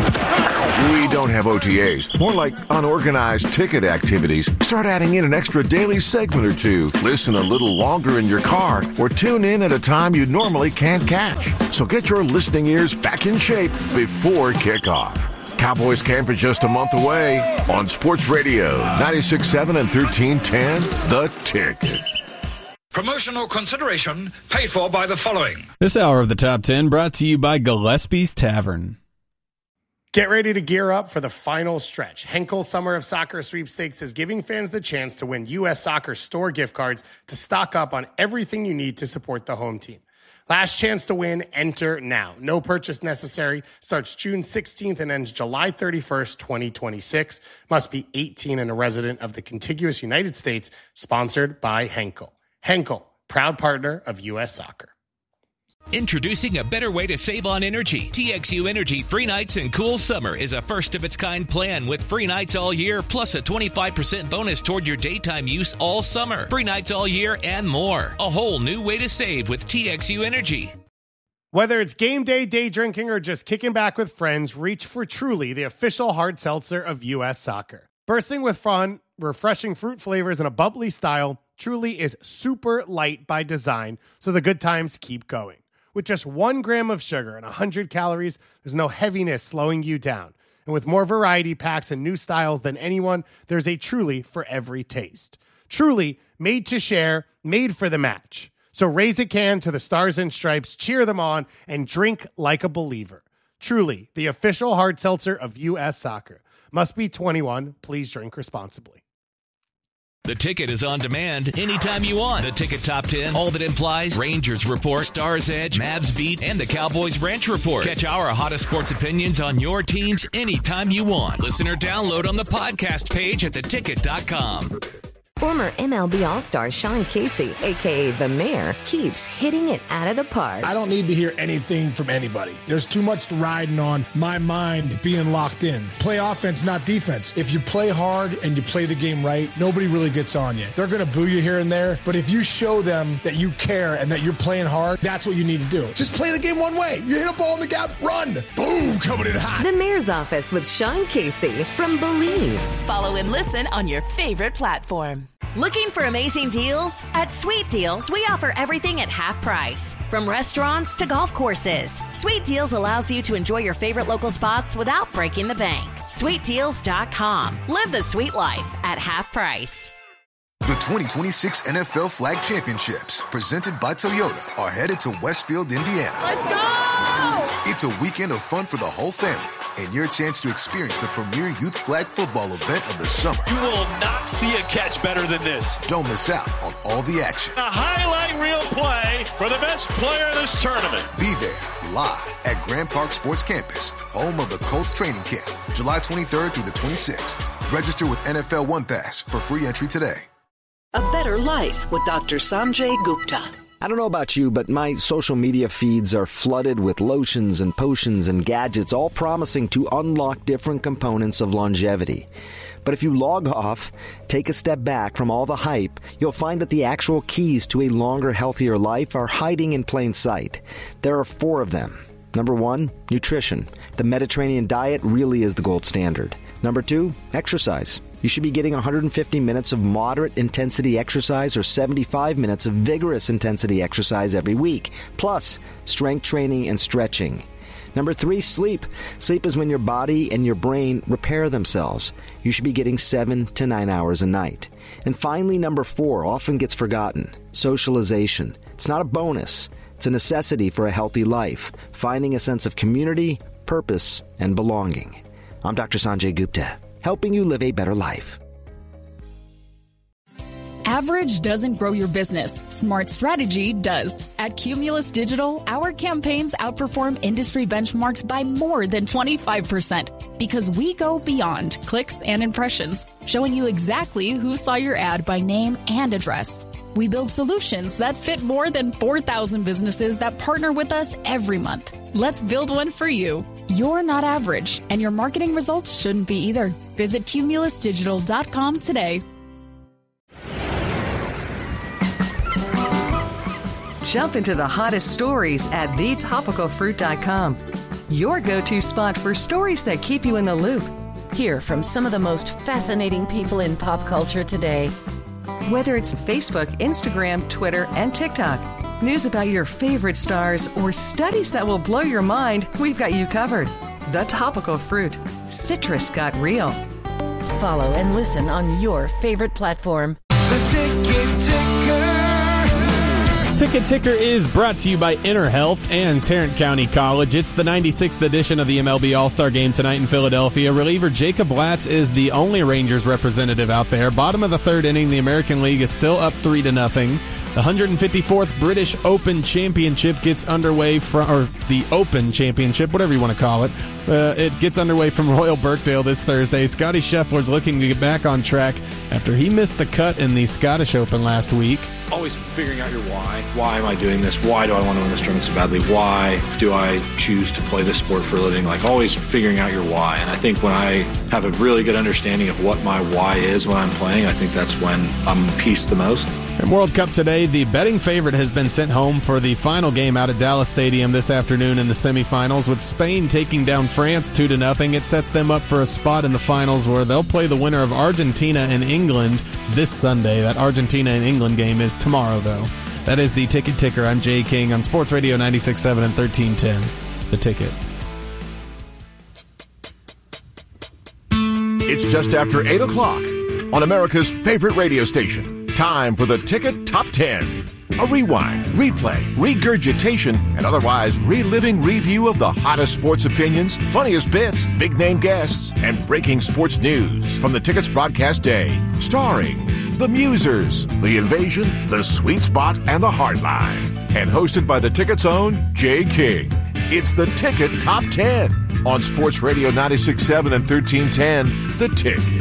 We don't have O T As, more like unorganized ticket activities. Start adding in an extra daily segment or two. Listen a little longer in your car or tune in at a time you normally can't catch. So get your listening ears back in shape before kickoff. Cowboys camp is just a month away on Sports Radio ninety-six point seven and thirteen ten, The Ticket. Promotional consideration paid for by the following. This hour of the Top ten brought to you by Gillespie's Tavern. Get ready to gear up for the final stretch. Henkel Summer of Soccer Sweepstakes is giving fans the chance to win U S Soccer store gift cards to stock up on everything you need to support the home team. Last chance to win, enter now. No purchase necessary. Starts June sixteenth and ends July thirty-first, twenty twenty-six. Must be eighteen and a resident of the contiguous United States. Sponsored by Henkel. Henkel, proud partner of U S Soccer. Introducing a better way to save on energy. T X U Energy Free Nights and Cool Summer is a first-of-its-kind plan with free nights all year, plus a twenty-five percent bonus toward your daytime use all summer. Free nights all year and more. A whole new way to save with T X U Energy. Whether it's game day, day drinking, or just kicking back with friends, reach for Truly, the official hard seltzer of U S Soccer. Bursting with fun, refreshing fruit flavors, and a bubbly style, Truly is super light by design, so the good times keep going. With just one gram of sugar and one hundred calories, there's no heaviness slowing you down. And with more variety packs and new styles than anyone, there's a Truly for every taste. Truly, made to share, made for the match. So raise a can to the Stars and Stripes, cheer them on, and drink like a believer. Truly, the official hard seltzer of U S Soccer. Must be twenty-one. Please drink responsibly. The Ticket is on demand anytime you want. The Ticket Top ten, all that implies, Rangers Report, Stars Edge, Mavs Beat, and the Cowboys Ranch Report. Catch our hottest sports opinions on your teams anytime you want. Listen or download on the podcast page at the ticket dot com. Former M L B All-Star Sean Casey, a k a. The Mayor, keeps hitting it out of the park. I don't need to hear anything from anybody. There's too much riding on my mind being locked in. Play offense, not defense. If you play hard and you play the game right, nobody really gets on you. They're going to boo you here and there, but if you show them that you care and that you're playing hard, that's what you need to do. Just play the game one way. You hit a ball in the gap, run. Boom, coming in hot. The Mayor's Office with Sean Casey from Believe. Follow and listen on your favorite platform. Looking for amazing deals? At Sweet Deals, we offer everything at half price. From restaurants to golf courses, Sweet Deals allows you to enjoy your favorite local spots without breaking the bank. sweet deals dot com. Live the sweet life at half price. The twenty twenty-six N F L Flag Championships, presented by Toyota, are headed to Westfield, Indiana. Let's go! It's a weekend of fun for the whole family and your chance to experience the premier youth flag football event of the summer. You will not see a catch better than this. Don't miss out on all the action. A highlight reel play for the best player in this tournament. Be there live at Grand Park Sports Campus, home of the Colts training camp, July twenty-third through the twenty-sixth. Register with N F L One Pass for free entry today. A better life with Doctor Sanjay Gupta. I don't know about you, but my social media feeds are flooded with lotions and potions and gadgets, all promising to unlock different components of longevity. But if you log off, take a step back from all the hype, you'll find that the actual keys to a longer, healthier life are hiding in plain sight. There are four of them. Number one, nutrition. The Mediterranean diet really is the gold standard. Number two, exercise. You should be getting one hundred fifty minutes of moderate intensity exercise or seventy-five minutes of vigorous intensity exercise every week, plus strength training and stretching. Number three, sleep. Sleep is when your body and your brain repair themselves. You should be getting seven to nine hours a night. And finally, number four, often gets forgotten, socialization. It's not a bonus. It's a necessity for a healthy life, finding a sense of community, purpose, and belonging. I'm Doctor Sanjay Gupta, helping you live a better life. Average doesn't grow your business. Smart strategy does. At Cumulus Digital, our campaigns outperform industry benchmarks by more than twenty-five percent because we go beyond clicks and impressions, showing you exactly who saw your ad by name and address. We build solutions that fit more than four thousand businesses that partner with us every month. Let's build one for you. You're not average, and your marketing results shouldn't be either. Visit cumulus digital dot com today. Jump into the hottest stories at the topical fruit dot com. Your go-to spot for stories that keep you in the loop. Hear from some of the most fascinating people in pop culture today. Whether it's Facebook, Instagram, Twitter, and TikTok, news about your favorite stars, or studies that will blow your mind, we've got you covered. The Topical Fruit. Citrus got real. Follow and listen on your favorite platform. The Ticket Ticker. Ticket Ticker is brought to you by Inner Health and Tarrant County College. It's the ninety-sixth edition of the M L B All-Star Game tonight in Philadelphia. Reliever Jacob Latz is the only Rangers representative out there. Bottom of the third inning, the American League is still up three to nothing. The one hundred fifty-fourth British Open Championship gets underway from, or the Open Championship, whatever you want to call it. Uh, it gets underway from Royal Birkdale this Thursday. Scotty Scheffler's looking to get back on track after he missed the cut in the Scottish Open last week. Always figuring out your why. Why am I doing this? Why do I want to win this tournament so badly? Why do I choose to play this sport for a living? Like, always figuring out your why. And I think when I have a really good understanding of what my why is when I'm playing, I think that's when I'm peace the most. In World Cup today, the betting favorite has been sent home for the final game out at Dallas Stadium this afternoon in the semifinals, with Spain taking down France two to nothing. It sets them up for a spot in the finals where they'll play the winner of Argentina and England this Sunday. That Argentina and England game is tomorrow, though. That is the Ticket Ticker. I'm Jay King on Sports Radio ninety-six point seven and thirteen ten. The Ticket. It's just after eight o'clock on America's favorite radio station. Time for the Ticket Top ten. A rewind, replay, regurgitation, and otherwise reliving review of the hottest sports opinions, funniest bits, big-name guests, and breaking sports news from the Ticket's broadcast day. Starring The Musers, The Invasion, The Sweet Spot, and The Hardline. And hosted by the Ticket's own Jay King. It's the Ticket Top ten on Sports Radio ninety-six point seven and thirteen ten. The Ticket.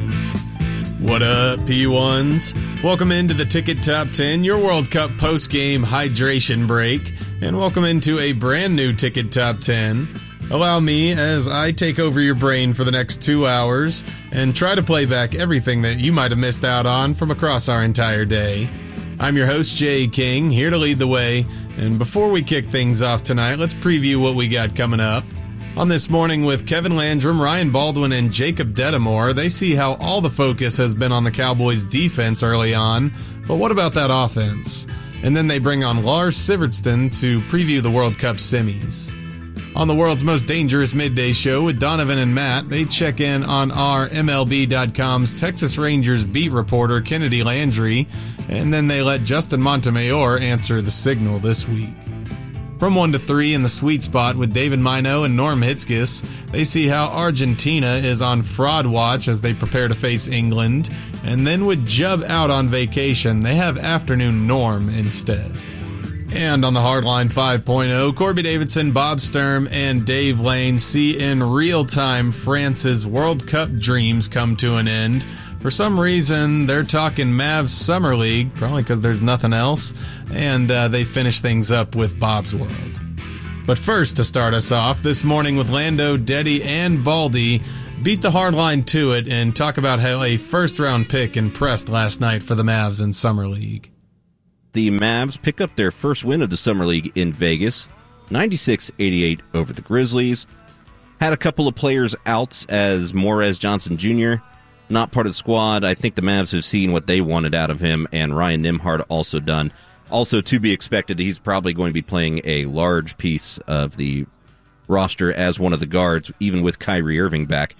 What up, P ones? Welcome into the Ticket Top ten, your World Cup post-game hydration break, and welcome into a brand new Ticket Top ten. Allow me, as I take over your brain for the next two hours and try to play back everything that you might have missed out on from across our entire day. I'm your host, Jay King, here to lead the way, and before we kick things off tonight, let's preview what we got coming up. On This Morning with Kevin Landrum, Ryan Baldwin, and Jacob Dedamore, they see how all the focus has been on the Cowboys' defense early on, but what about that offense? And then they bring on Lars Sivertsen to preview the World Cup semis. On the world's most dangerous midday show with Donovan and Matt, they check in on our M L B dot com's Texas Rangers beat reporter Kennedy Landry, and then they let Justin Montemayor answer the signal this week. From one to three in the sweet spot with David Mino and Norm Hitzges, they see how Argentina is on fraud watch as they prepare to face England. And then with Jub out on vacation, they have afternoon Norm instead. And on the Hardline five point oh, Corby Davidson, Bob Sturm, and Dave Lane see in real time France's World Cup dreams come to an end. For some reason, they're talking Mavs Summer League, probably because there's nothing else, and uh, they finish things up with Bob's World. But first, to start us off, This Morning with Lando, Deddy, and Baldy beat the Hardline to it and talk about how a first-round pick impressed last night for the Mavs in Summer League. The Mavs pick up their first win of the Summer League in Vegas, ninety-six eighty-eight over the Grizzlies. Had a couple of players out as Morez Johnson Junior Not part of the squad. I think the Mavs have seen what they wanted out of him, and Ryan Nembhard also done. Also, to be expected, he's probably going to be playing a large piece of the roster as one of the guards, even with Kyrie Irving back.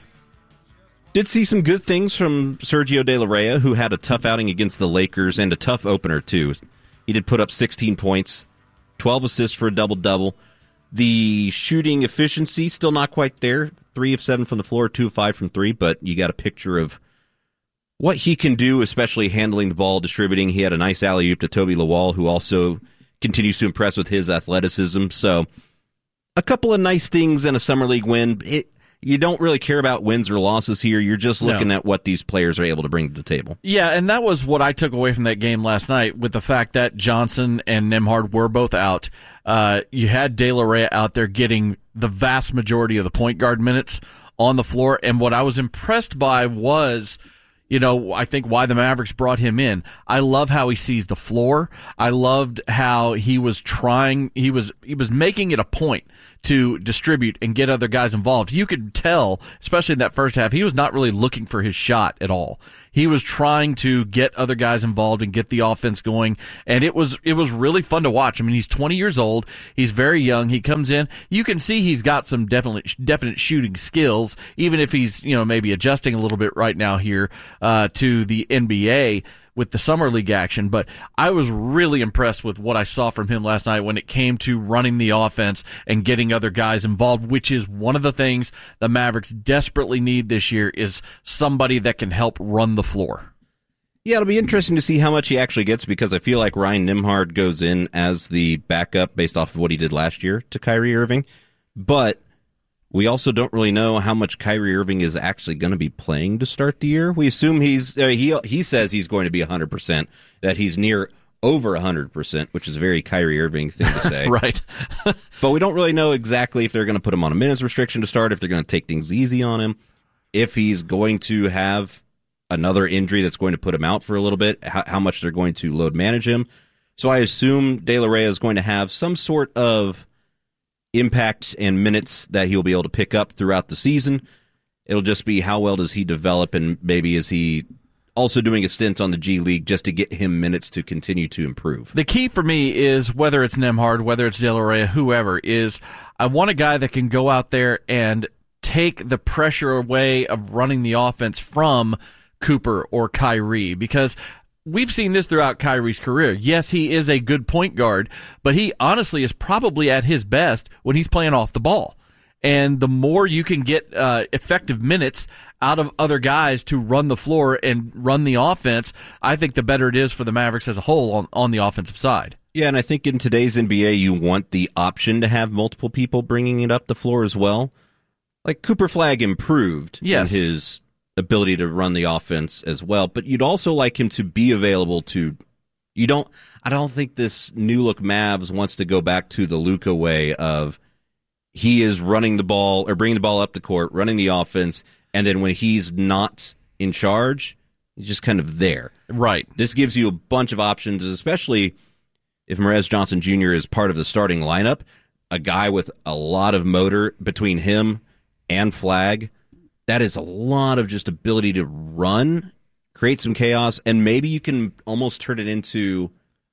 Did see some good things from Sergio De La Reyna, who had a tough outing against the Lakers and a tough opener, too. He did put up sixteen points, twelve assists for a double-double. The shooting efficiency, still not quite there. Three of seven from the floor, two of five from three, but you got a picture of what he can do, especially handling the ball, distributing. He had a nice alley-oop to Toby Lawal, who also continues to impress with his athleticism. So a couple of nice things in a Summer League win. It, you don't really care about wins or losses here. You're just looking No. at what these players are able to bring to the table. Yeah, and that was what I took away from that game last night with the fact that Johnson and Nembhard were both out. Uh, you had De La Rey out there getting the vast majority of the point guard minutes on the floor, and what I was impressed by was, you know, I think why the Mavericks brought him in. I love how he sees the floor. I loved how he was trying, he was he was making it a point to distribute and get other guys involved. You could tell, especially in that first half, he was not really looking for his shot at all. He was trying to get other guys involved and get the offense going, and it was it was really fun to watch. I mean, he's twenty years old. He's very young. He comes in. You can see he's got some definite definite shooting skills, even if he's, you know, maybe adjusting a little bit right now here uh, to the N B A with the Summer League action. But I was really impressed with what I saw from him last night when it came to running the offense and getting other guys involved, which is one of the things the Mavericks desperately need this year, is somebody that can help run the floor. Yeah, it'll be interesting to see how much he actually gets, because I feel like Ryan Nembhard goes in as the backup based off of what he did last year to Kyrie Irving. But we also don't really know how much Kyrie Irving is actually going to be playing to start the year. We assume he's uh, he he says he's going to be one hundred percent, that he's near over one hundred percent, which is a very Kyrie Irving thing to say. Right. But we don't really know exactly if they're going to put him on a minutes restriction to start, if they're going to take things easy on him, if he's going to have another injury that's going to put him out for a little bit, how, how much they're going to load manage him. So I assume De La Rey is going to have some sort of impact and minutes that he'll be able to pick up throughout the season. It'll just be how well does he develop, and maybe is he also doing a stint on the G League just to get him minutes to continue to improve. The key for me is, whether it's Nembhard, whether it's De La Rey, whoever, is I want a guy that can go out there and take the pressure away of running the offense from Cooper or Kyrie, because we've seen this throughout Kyrie's career. Yes, he is a good point guard, but he honestly is probably at his best when he's playing off the ball. And the more you can get uh, effective minutes out of other guys to run the floor and run the offense, I think the better it is for the Mavericks as a whole on, on the offensive side. Yeah, and I think in today's N B A, you want the option to have multiple people bringing it up the floor as well. Like Cooper Flagg improved yes. in his ability to run the offense as well, but you'd also like him to be available to. You don't. I don't think this new look Mavs wants to go back to the Luka way of he is running the ball or bringing the ball up the court, running the offense, and then when he's not in charge, he's just kind of there. Right. This gives you a bunch of options, especially if Merez Johnson Junior is part of the starting lineup. A guy with a lot of motor between him and Flagg. That is a lot of just ability to run, create some chaos, and maybe you can almost turn it into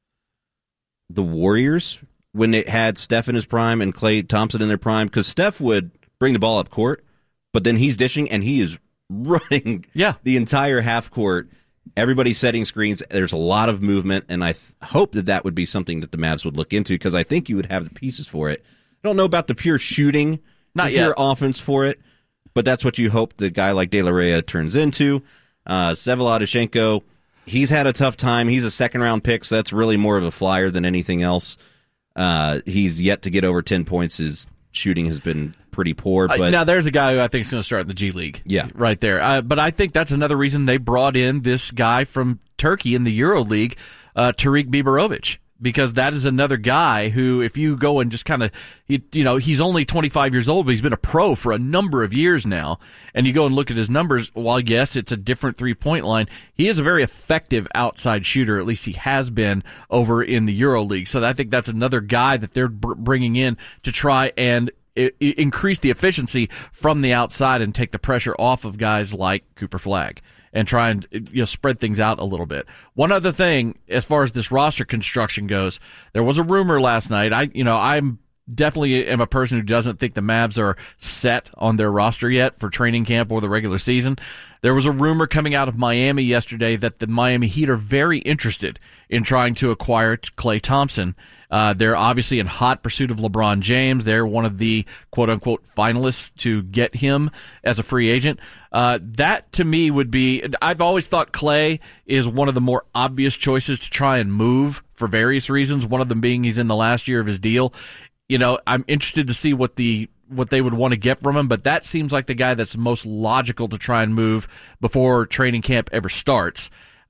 the Warriors when it had Steph in his prime and Klay Thompson in their prime, because Steph would bring the ball up court, but then he's dishing and he is running yeah. the entire half court. Everybody's setting screens. There's a lot of movement, and I th- hope that that would be something that the Mavs would look into, because I think you would have the pieces for it. I don't know about the pure shooting, not the yet, pure offense for it, but that's what you hope the guy like De La Rey turns into. Uh, Sevladoshenko, he's had a tough time. He's a second-round pick, so that's really more of a flyer than anything else. Uh, he's yet to get over ten points. His shooting has been pretty poor. But uh, now there's a guy who I think is going to start in the G League. Yeah, right there. Uh, but I think that's another reason they brought in this guy from Turkey in the Euro League, uh, Tariq Biberovic, because that is another guy who, if you go and just kind of, you, you know, he's only twenty-five years old, but he's been a pro for a number of years now. And you go and look at his numbers, while yes, it's a different three-point line, he is a very effective outside shooter. At least he has been over in the Euro League. So I think that's another guy that they're br- bringing in to try and I- I increase the efficiency from the outside and take the pressure off of guys like Cooper Flagg, and try and, you know, spread things out a little bit. One other thing, as far as this roster construction goes, there was a rumor last night. I, you know, I'm definitely am a person who doesn't think the Mavs are set on their roster yet for training camp or the regular season. There was a rumor coming out of Miami yesterday that the Miami Heat are very interested in trying to acquire Klay Thompson. Uh, they're obviously in hot pursuit of LeBron James. They're one of the quote-unquote finalists to get him as a free agent. Uh, that, to me, would be... I've always thought Klay is one of the more obvious choices to try and move for various reasons, one of them being he's in the last year of his deal. You know, I'm interested to see what the what they would want to get from him, but that seems like the guy that's most logical to try and move before training camp ever starts.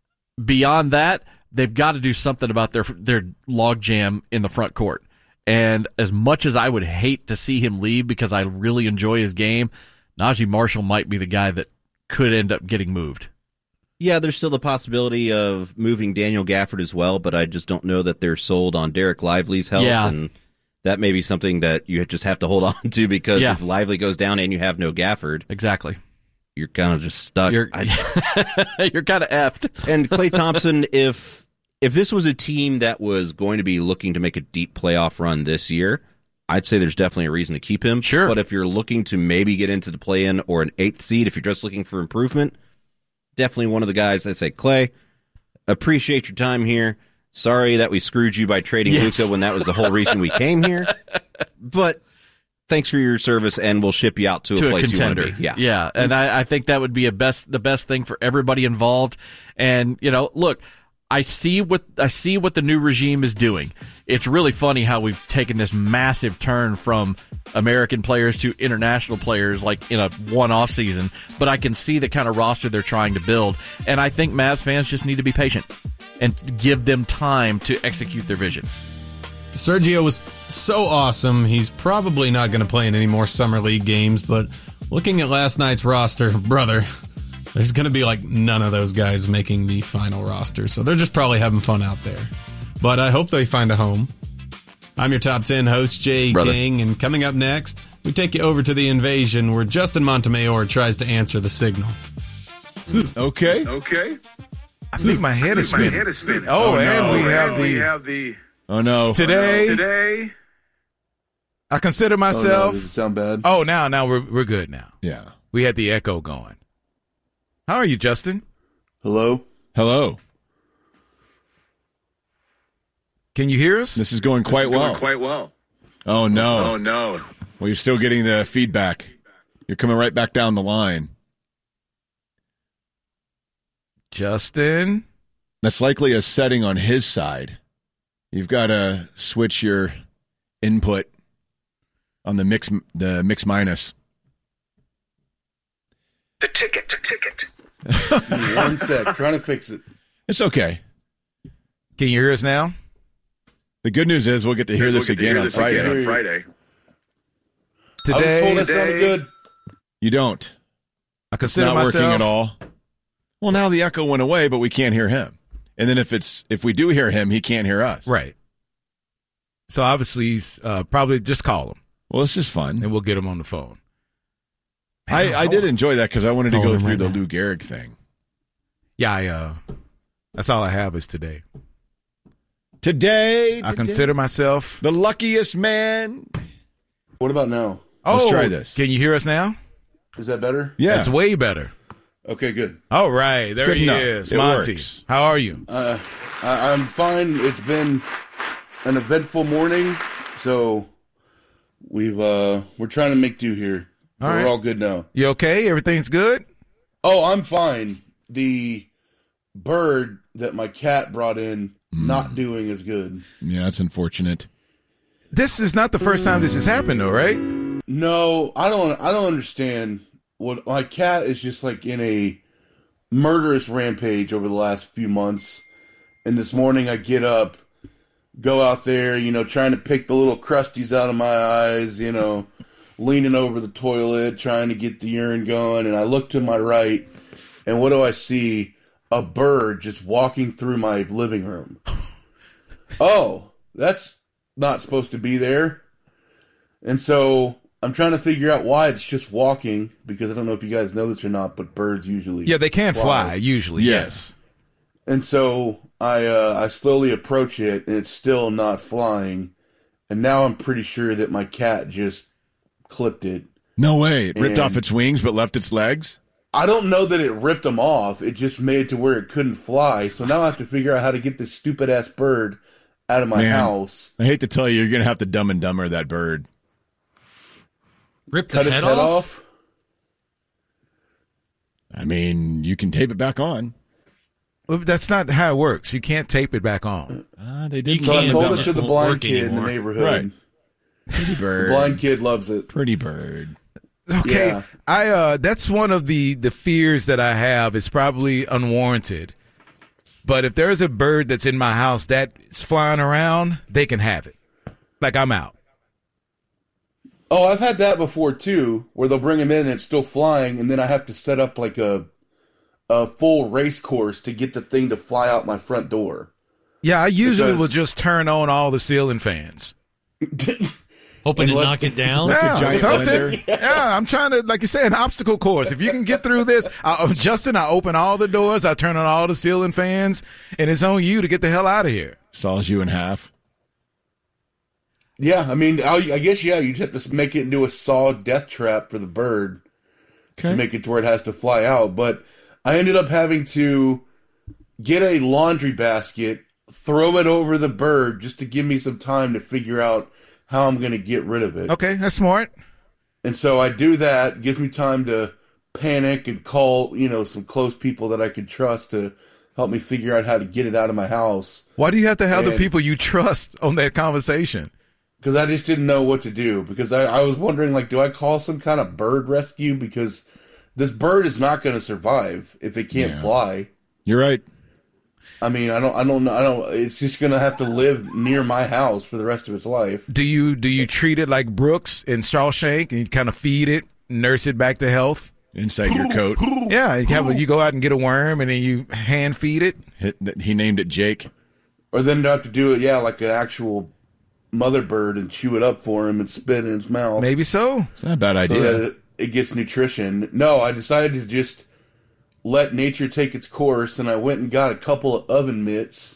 Beyond that, they've got to do something about their their logjam in the front court. And as much as I would hate to see him leave because I really enjoy his game, Najee Marshall might be the guy that could end up getting moved. Yeah, there's still the possibility of moving Daniel Gafford as well, but I just don't know that they're sold on Derek Lively's health. Yeah. And that may be something that you just have to hold on to because Yeah. if Lively goes down and you have no Gafford, exactly, you're kind of just stuck. You're, I, you're kind of effed. And Klay Thompson, if if this was a team that was going to be looking to make a deep playoff run this year, I'd say there's definitely a reason to keep him. Sure. But if you're looking to maybe get into the play-in or an eighth seed, if you're just looking for improvement, definitely one of the guys that say, Klay, appreciate your time here. Sorry that we screwed you by trading Yes. Luka when that was the whole reason we came here. But thanks for your service, and we'll ship you out to, to a place contender. you want to be. Yeah, yeah, and I, I think that would be a best the best thing for everybody involved. And you know, look, I see what I see what the new regime is doing. It's really funny how we've taken this massive turn from American players to international players, like in a one-off season. But I can see the kind of roster they're trying to build, and I think Mavs fans just need to be patient and give them time to execute their vision. Sergio was so awesome. He's probably not going to play in any more Summer League games, but looking at last night's roster, brother, there's going to be like none of those guys making the final roster, so they're just probably having fun out there. But I hope they find a home. I'm your Top ten host, Jay Brother. King, and coming up next, we take you over to the Invasion, where Justin Montemayor tries to answer the signal. Okay. Okay. I think my head is My spinning. head is spinning. Oh, Oh, and no. we have And the. we have the- Oh no! Today- Today- I consider Oh, no, myself. does it sound bad? Oh, now, now we're we're good now. Yeah. We had the echo going. How are you, Justin? Hello. Hello. Can you hear us? This is going quite This is going well. quite well. Oh no! Oh, no. Well, you're still getting the feedback. You're coming right back down the line. Justin, that's likely a setting on his side. You've got to switch your input on the mix, the mix minus. The ticket. The ticket. One sec. Trying to fix it. It's okay. Can you hear us now? The good news is we'll get to hear We'll this get to again hear on this Friday. again on Friday. Today, I was told it sounded good. You don't. I It's consider not working myself- at all. Well, now the echo went away, but we can't hear him. And then if it's if we do hear him, he can't hear us. Right. So obviously, he's uh, probably just call him. Well, it's just fun, and we'll get him on the phone. I, I did enjoy that because I wanted to Calling go him through right the now. Lou Gehrig thing. Yeah, I, uh, that's all I have is today. Today, I today. consider myself the luckiest man. What about now? Oh, Let's try this. Can you hear us now? Is that better? Yeah. That's way better. Okay, good. All right, there good he enough. is, It Monty. works. How are you? Uh, I, I'm fine. It's been an eventful morning, so we've uh, we're trying to make do here. All But right. We're all good now. You okay? Everything's good? Oh, I'm fine. The bird that my cat brought in not doing as good. Yeah, that's unfortunate. This is not the first time this has happened, though, right? No, I don't. I don't understand. What my cat is just like in a murderous rampage over the last few months. And this morning, I get up, go out there, you know, trying to pick the little crusties out of my eyes, you know, leaning over the toilet, trying to get the urine going. And I look to my right, and what do I see? A bird just walking through my living room. Oh, that's not supposed to be there. And so I'm trying to figure out why it's just walking, because I don't know if you guys know this or not, but birds usually Yeah, they can fly, usually, yes. And so I uh, I slowly approach it, and it's still not flying. and now I'm pretty sure that my cat just clipped it. No way. It ripped And off its wings but left its legs? I don't know that it ripped them off. It just made it to where it couldn't fly. So now I have to figure out how to get this stupid-ass bird out of my Man, house. I hate to tell you, you're going to have to Dumb and Dumber that bird. Rip the Cut head its head off? off? I mean, you can tape it back on. Well, that's not how it works. You can't tape it back on. Uh, they did. So I can, told but it it to the won't blind work kid in the anymore. neighborhood. Right. Pretty bird. The blind kid loves it. Pretty bird. Okay, Yeah. I uh, that's one of the the fears that I have. It's probably unwarranted, but if there's a bird that's in my house that's flying around, they can have it. Like I'm out. Oh, I've had that before too, where they'll bring him in and it's still flying, and then I have to set up like a a full race course to get the thing to fly out my front door. Yeah, I usually Because- will just turn on all the ceiling fans. Hoping And to let- knock it down? Yeah, giant something. blender. Yeah, I'm trying to, like you said, an obstacle course. If you can get through this, I, Justin, I open all the doors, I turn on all the ceiling fans, and it's on you to get the hell out of here. Saws you in half. Yeah, I mean, I, I guess, yeah, you just have to make it into a saw death trap for the bird Okay. to make it to where it has to fly out. But I ended up having to get a laundry basket, throw it over the bird just to give me some time to figure out how I'm going to get rid of it. Okay, that's smart. And so I do that. It gives me time to panic and call, you know, some close people that I could trust to help me figure out how to get it out of my house. Why do you have to have the And- people you trust on that conversation? Because I just didn't know what to do. Because I, I was wondering, like, do I call some kind of bird rescue? Because this bird is not going to survive if it can't Yeah. fly. You're right. I mean, I don't, I don't, I don't. It's just going to have to live near my house for the rest of its life. Do you do you treat it like Brooks in Shawshank and you kind of feed it, nurse it back to health? Inside your coat. Yeah, you, have, you go out and get a worm and then you hand feed it. Hit- He named it Jake. Or then have to do it, yeah, like an actual mother bird and chew it up for him and spit in his mouth. Maybe so. It's not a bad So idea. that it, it gets nutrition. No, I decided to just let nature take its course, and I went and got a couple of oven mitts.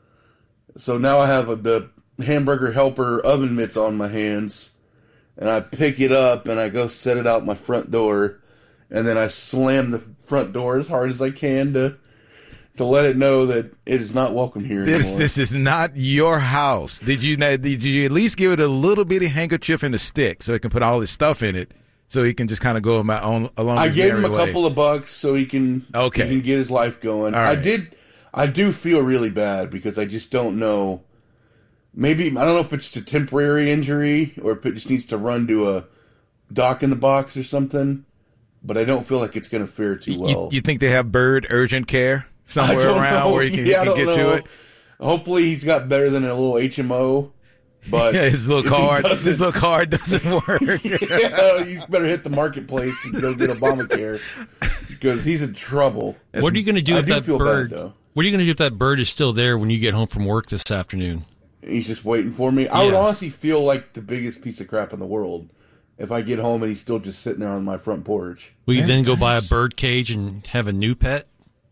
So now I have a, the Hamburger Helper oven mitts on my hands, and I pick it up and I go set it out my front door, and then I slam the front door as hard as I can to to let it know that it is not welcome here This anymore. this is not your house. Did you did you at least give it a little bitty handkerchief and a stick so it can put all his stuff in it, so he can just kind of go my own along? I his gave him a merry way? couple of bucks so he can Okay. he can get his life going. All I right. did I do feel really bad because I just don't know. Maybe I don't know if it's just a temporary injury or if it just needs to run to a doc in the box or something. But I don't feel like it's going to fare too You- well. You, think they have bird urgent care I somewhere don't around know. where you can, Yeah, I you can don't get know. to it? Hopefully he's got better than a little H M O. But Yeah, his little if he card, doesn't- his little card doesn't work. yeah, he's better hit the marketplace and go get Obamacare because he's in trouble. What are you going to do I if do that feel bird? bad, though. What are you going to do if that bird is still there when you get home from work this afternoon? He's just waiting for me. I would Yeah. honestly feel like the biggest piece of crap in the world if I get home and he's still just sitting there on my front porch. Will you then go buy a bird cage and have a new pet?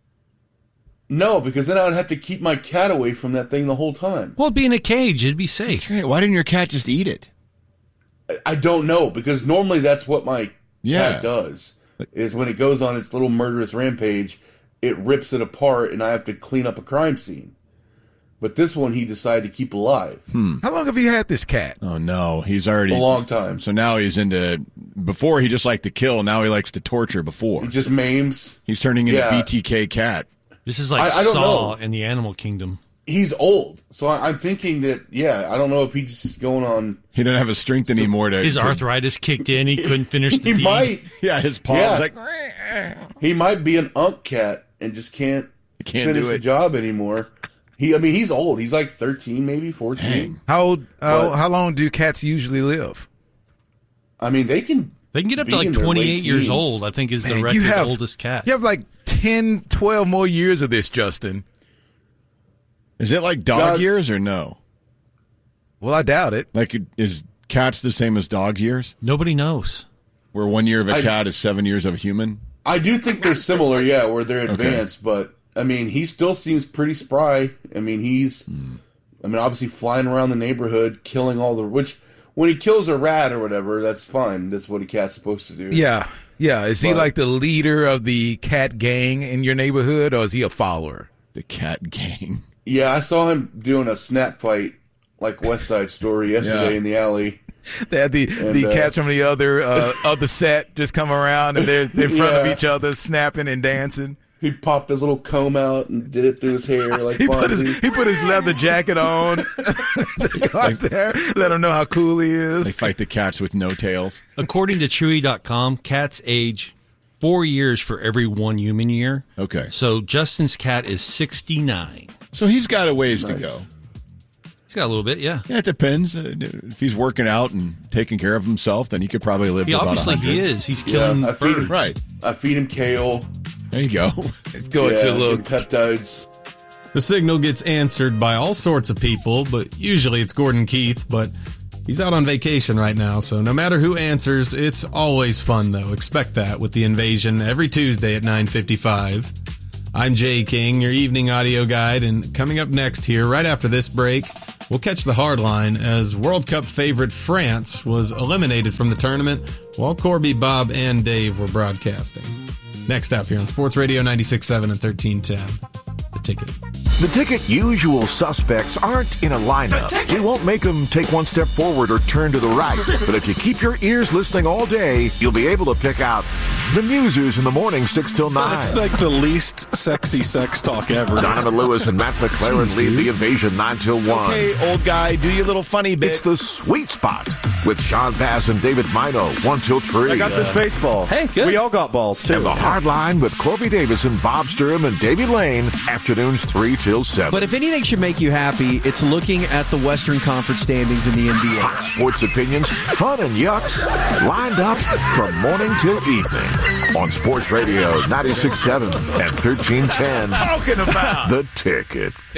No, because then I would have to keep my cat away from that thing the whole time. Well, it'd be in a cage. It'd be safe. Why didn't your cat just eat it? I don't know, because normally that's what my Yeah. cat does. Is when it goes on its little murderous rampage, it rips it apart and I have to clean up a crime scene. But this one he decided to keep alive. Hmm. How long have you had this cat? Oh no, he's already A long time. So now he's into. Before he just liked to kill. Now he likes to torture. Before He just maims. he's turning into Yeah. B T K cat. This is like I- I don't Saw know. in the Animal Kingdom. He's old. So I, I'm thinking that, yeah, I don't know if he just is going on. He doesn't have his strength anymore to. His to- arthritis kicked in. He couldn't finish the He deed. might. Yeah, his paw Yeah. was like. He might be an unk cat and just can't, Can't finish do the it. job anymore. He, I mean, he's old. He's like thirteen, maybe fourteen. How old? Uh, But- how long do cats usually live? I mean, they can. They can get up be to like in their twenty-eight late years teens. old, I think is the Man, record you have- oldest cat. You have like ten, twelve more years of this, Justin. Is it like dog God- years or no? Well, I doubt it. Like, is cats the same as dog years? Nobody knows. Where one year of a I- cat is seven years of a human? I do think they're similar, yeah, where they're Okay. advanced, but I mean, he still seems pretty spry. I mean, he's I mean, obviously flying around the neighborhood, killing all the... Which, when he kills a rat or whatever, that's fine. That's what a cat's supposed to do. Yeah, yeah. Is he But- like the leader of the cat gang in your neighborhood, or is he a follower? The cat gang. Yeah, I saw him doing a snap fight, like West Side Story, yesterday Yeah. in the alley. They had the, And, the uh, cats from the other uh, other set just come around, and they're, they're in front of Yeah. each other, snapping and dancing. He popped his little comb out and did it through his hair like He put his Fonzie. he put his leather jacket on. They go out there, let him know how cool he is. They fight the cats with no tails. According to Chewy dot com, cats age four years for every one human year. Okay. So Justin's cat is sixty-nine. So he's got a ways Nice. to go. He's got a little bit, yeah. Yeah, it depends. Uh, If he's working out and taking care of himself, then he could probably live He to about obviously one hundred. he is. He's killing I feed him, birds. Right. I feed him kale. There you go. Let's go yeah, into a little and peptides. The signal gets answered by all sorts of people, but usually it's Gordon Keith, but he's out on vacation right now, so no matter who answers, it's always fun, though. Expect that with The Invasion every Tuesday at nine fifty-five. I'm Jay King, your evening audio guide, and coming up next here, right after this break, we'll catch the hard line as World Cup favorite France was eliminated from the tournament while Corby, Bob, and Dave were broadcasting. Next up here on Sports Radio ninety-six point seven and thirteen ten, The Ticket. The Ticket usual suspects aren't in a lineup. We won't make them take one step forward or turn to the right. But if you keep your ears listening all day, you'll be able to pick out the Musers in the morning, six till nine. It's like the least sexy sex talk ever. Donovan Lewis and Matt McLaren Jeez, lead dude. the Invasion nine till one. Okay, old guy, do your little funny bit. It's the sweet spot with Sean Pass and David Mino, one till three. I got this baseball. Hey, good. We all got balls, too. And the hard line with Corby Davison, Bob Sturm, and Davey Lane, afternoons three till seven. But if anything should make you happy, it's looking at the Western Conference standings in the N B A. Hot sports opinions, fun and yucks, lined up from morning till evening on Sports Radio ninety-six point seven and thirteen ten. Talking about The Ticket.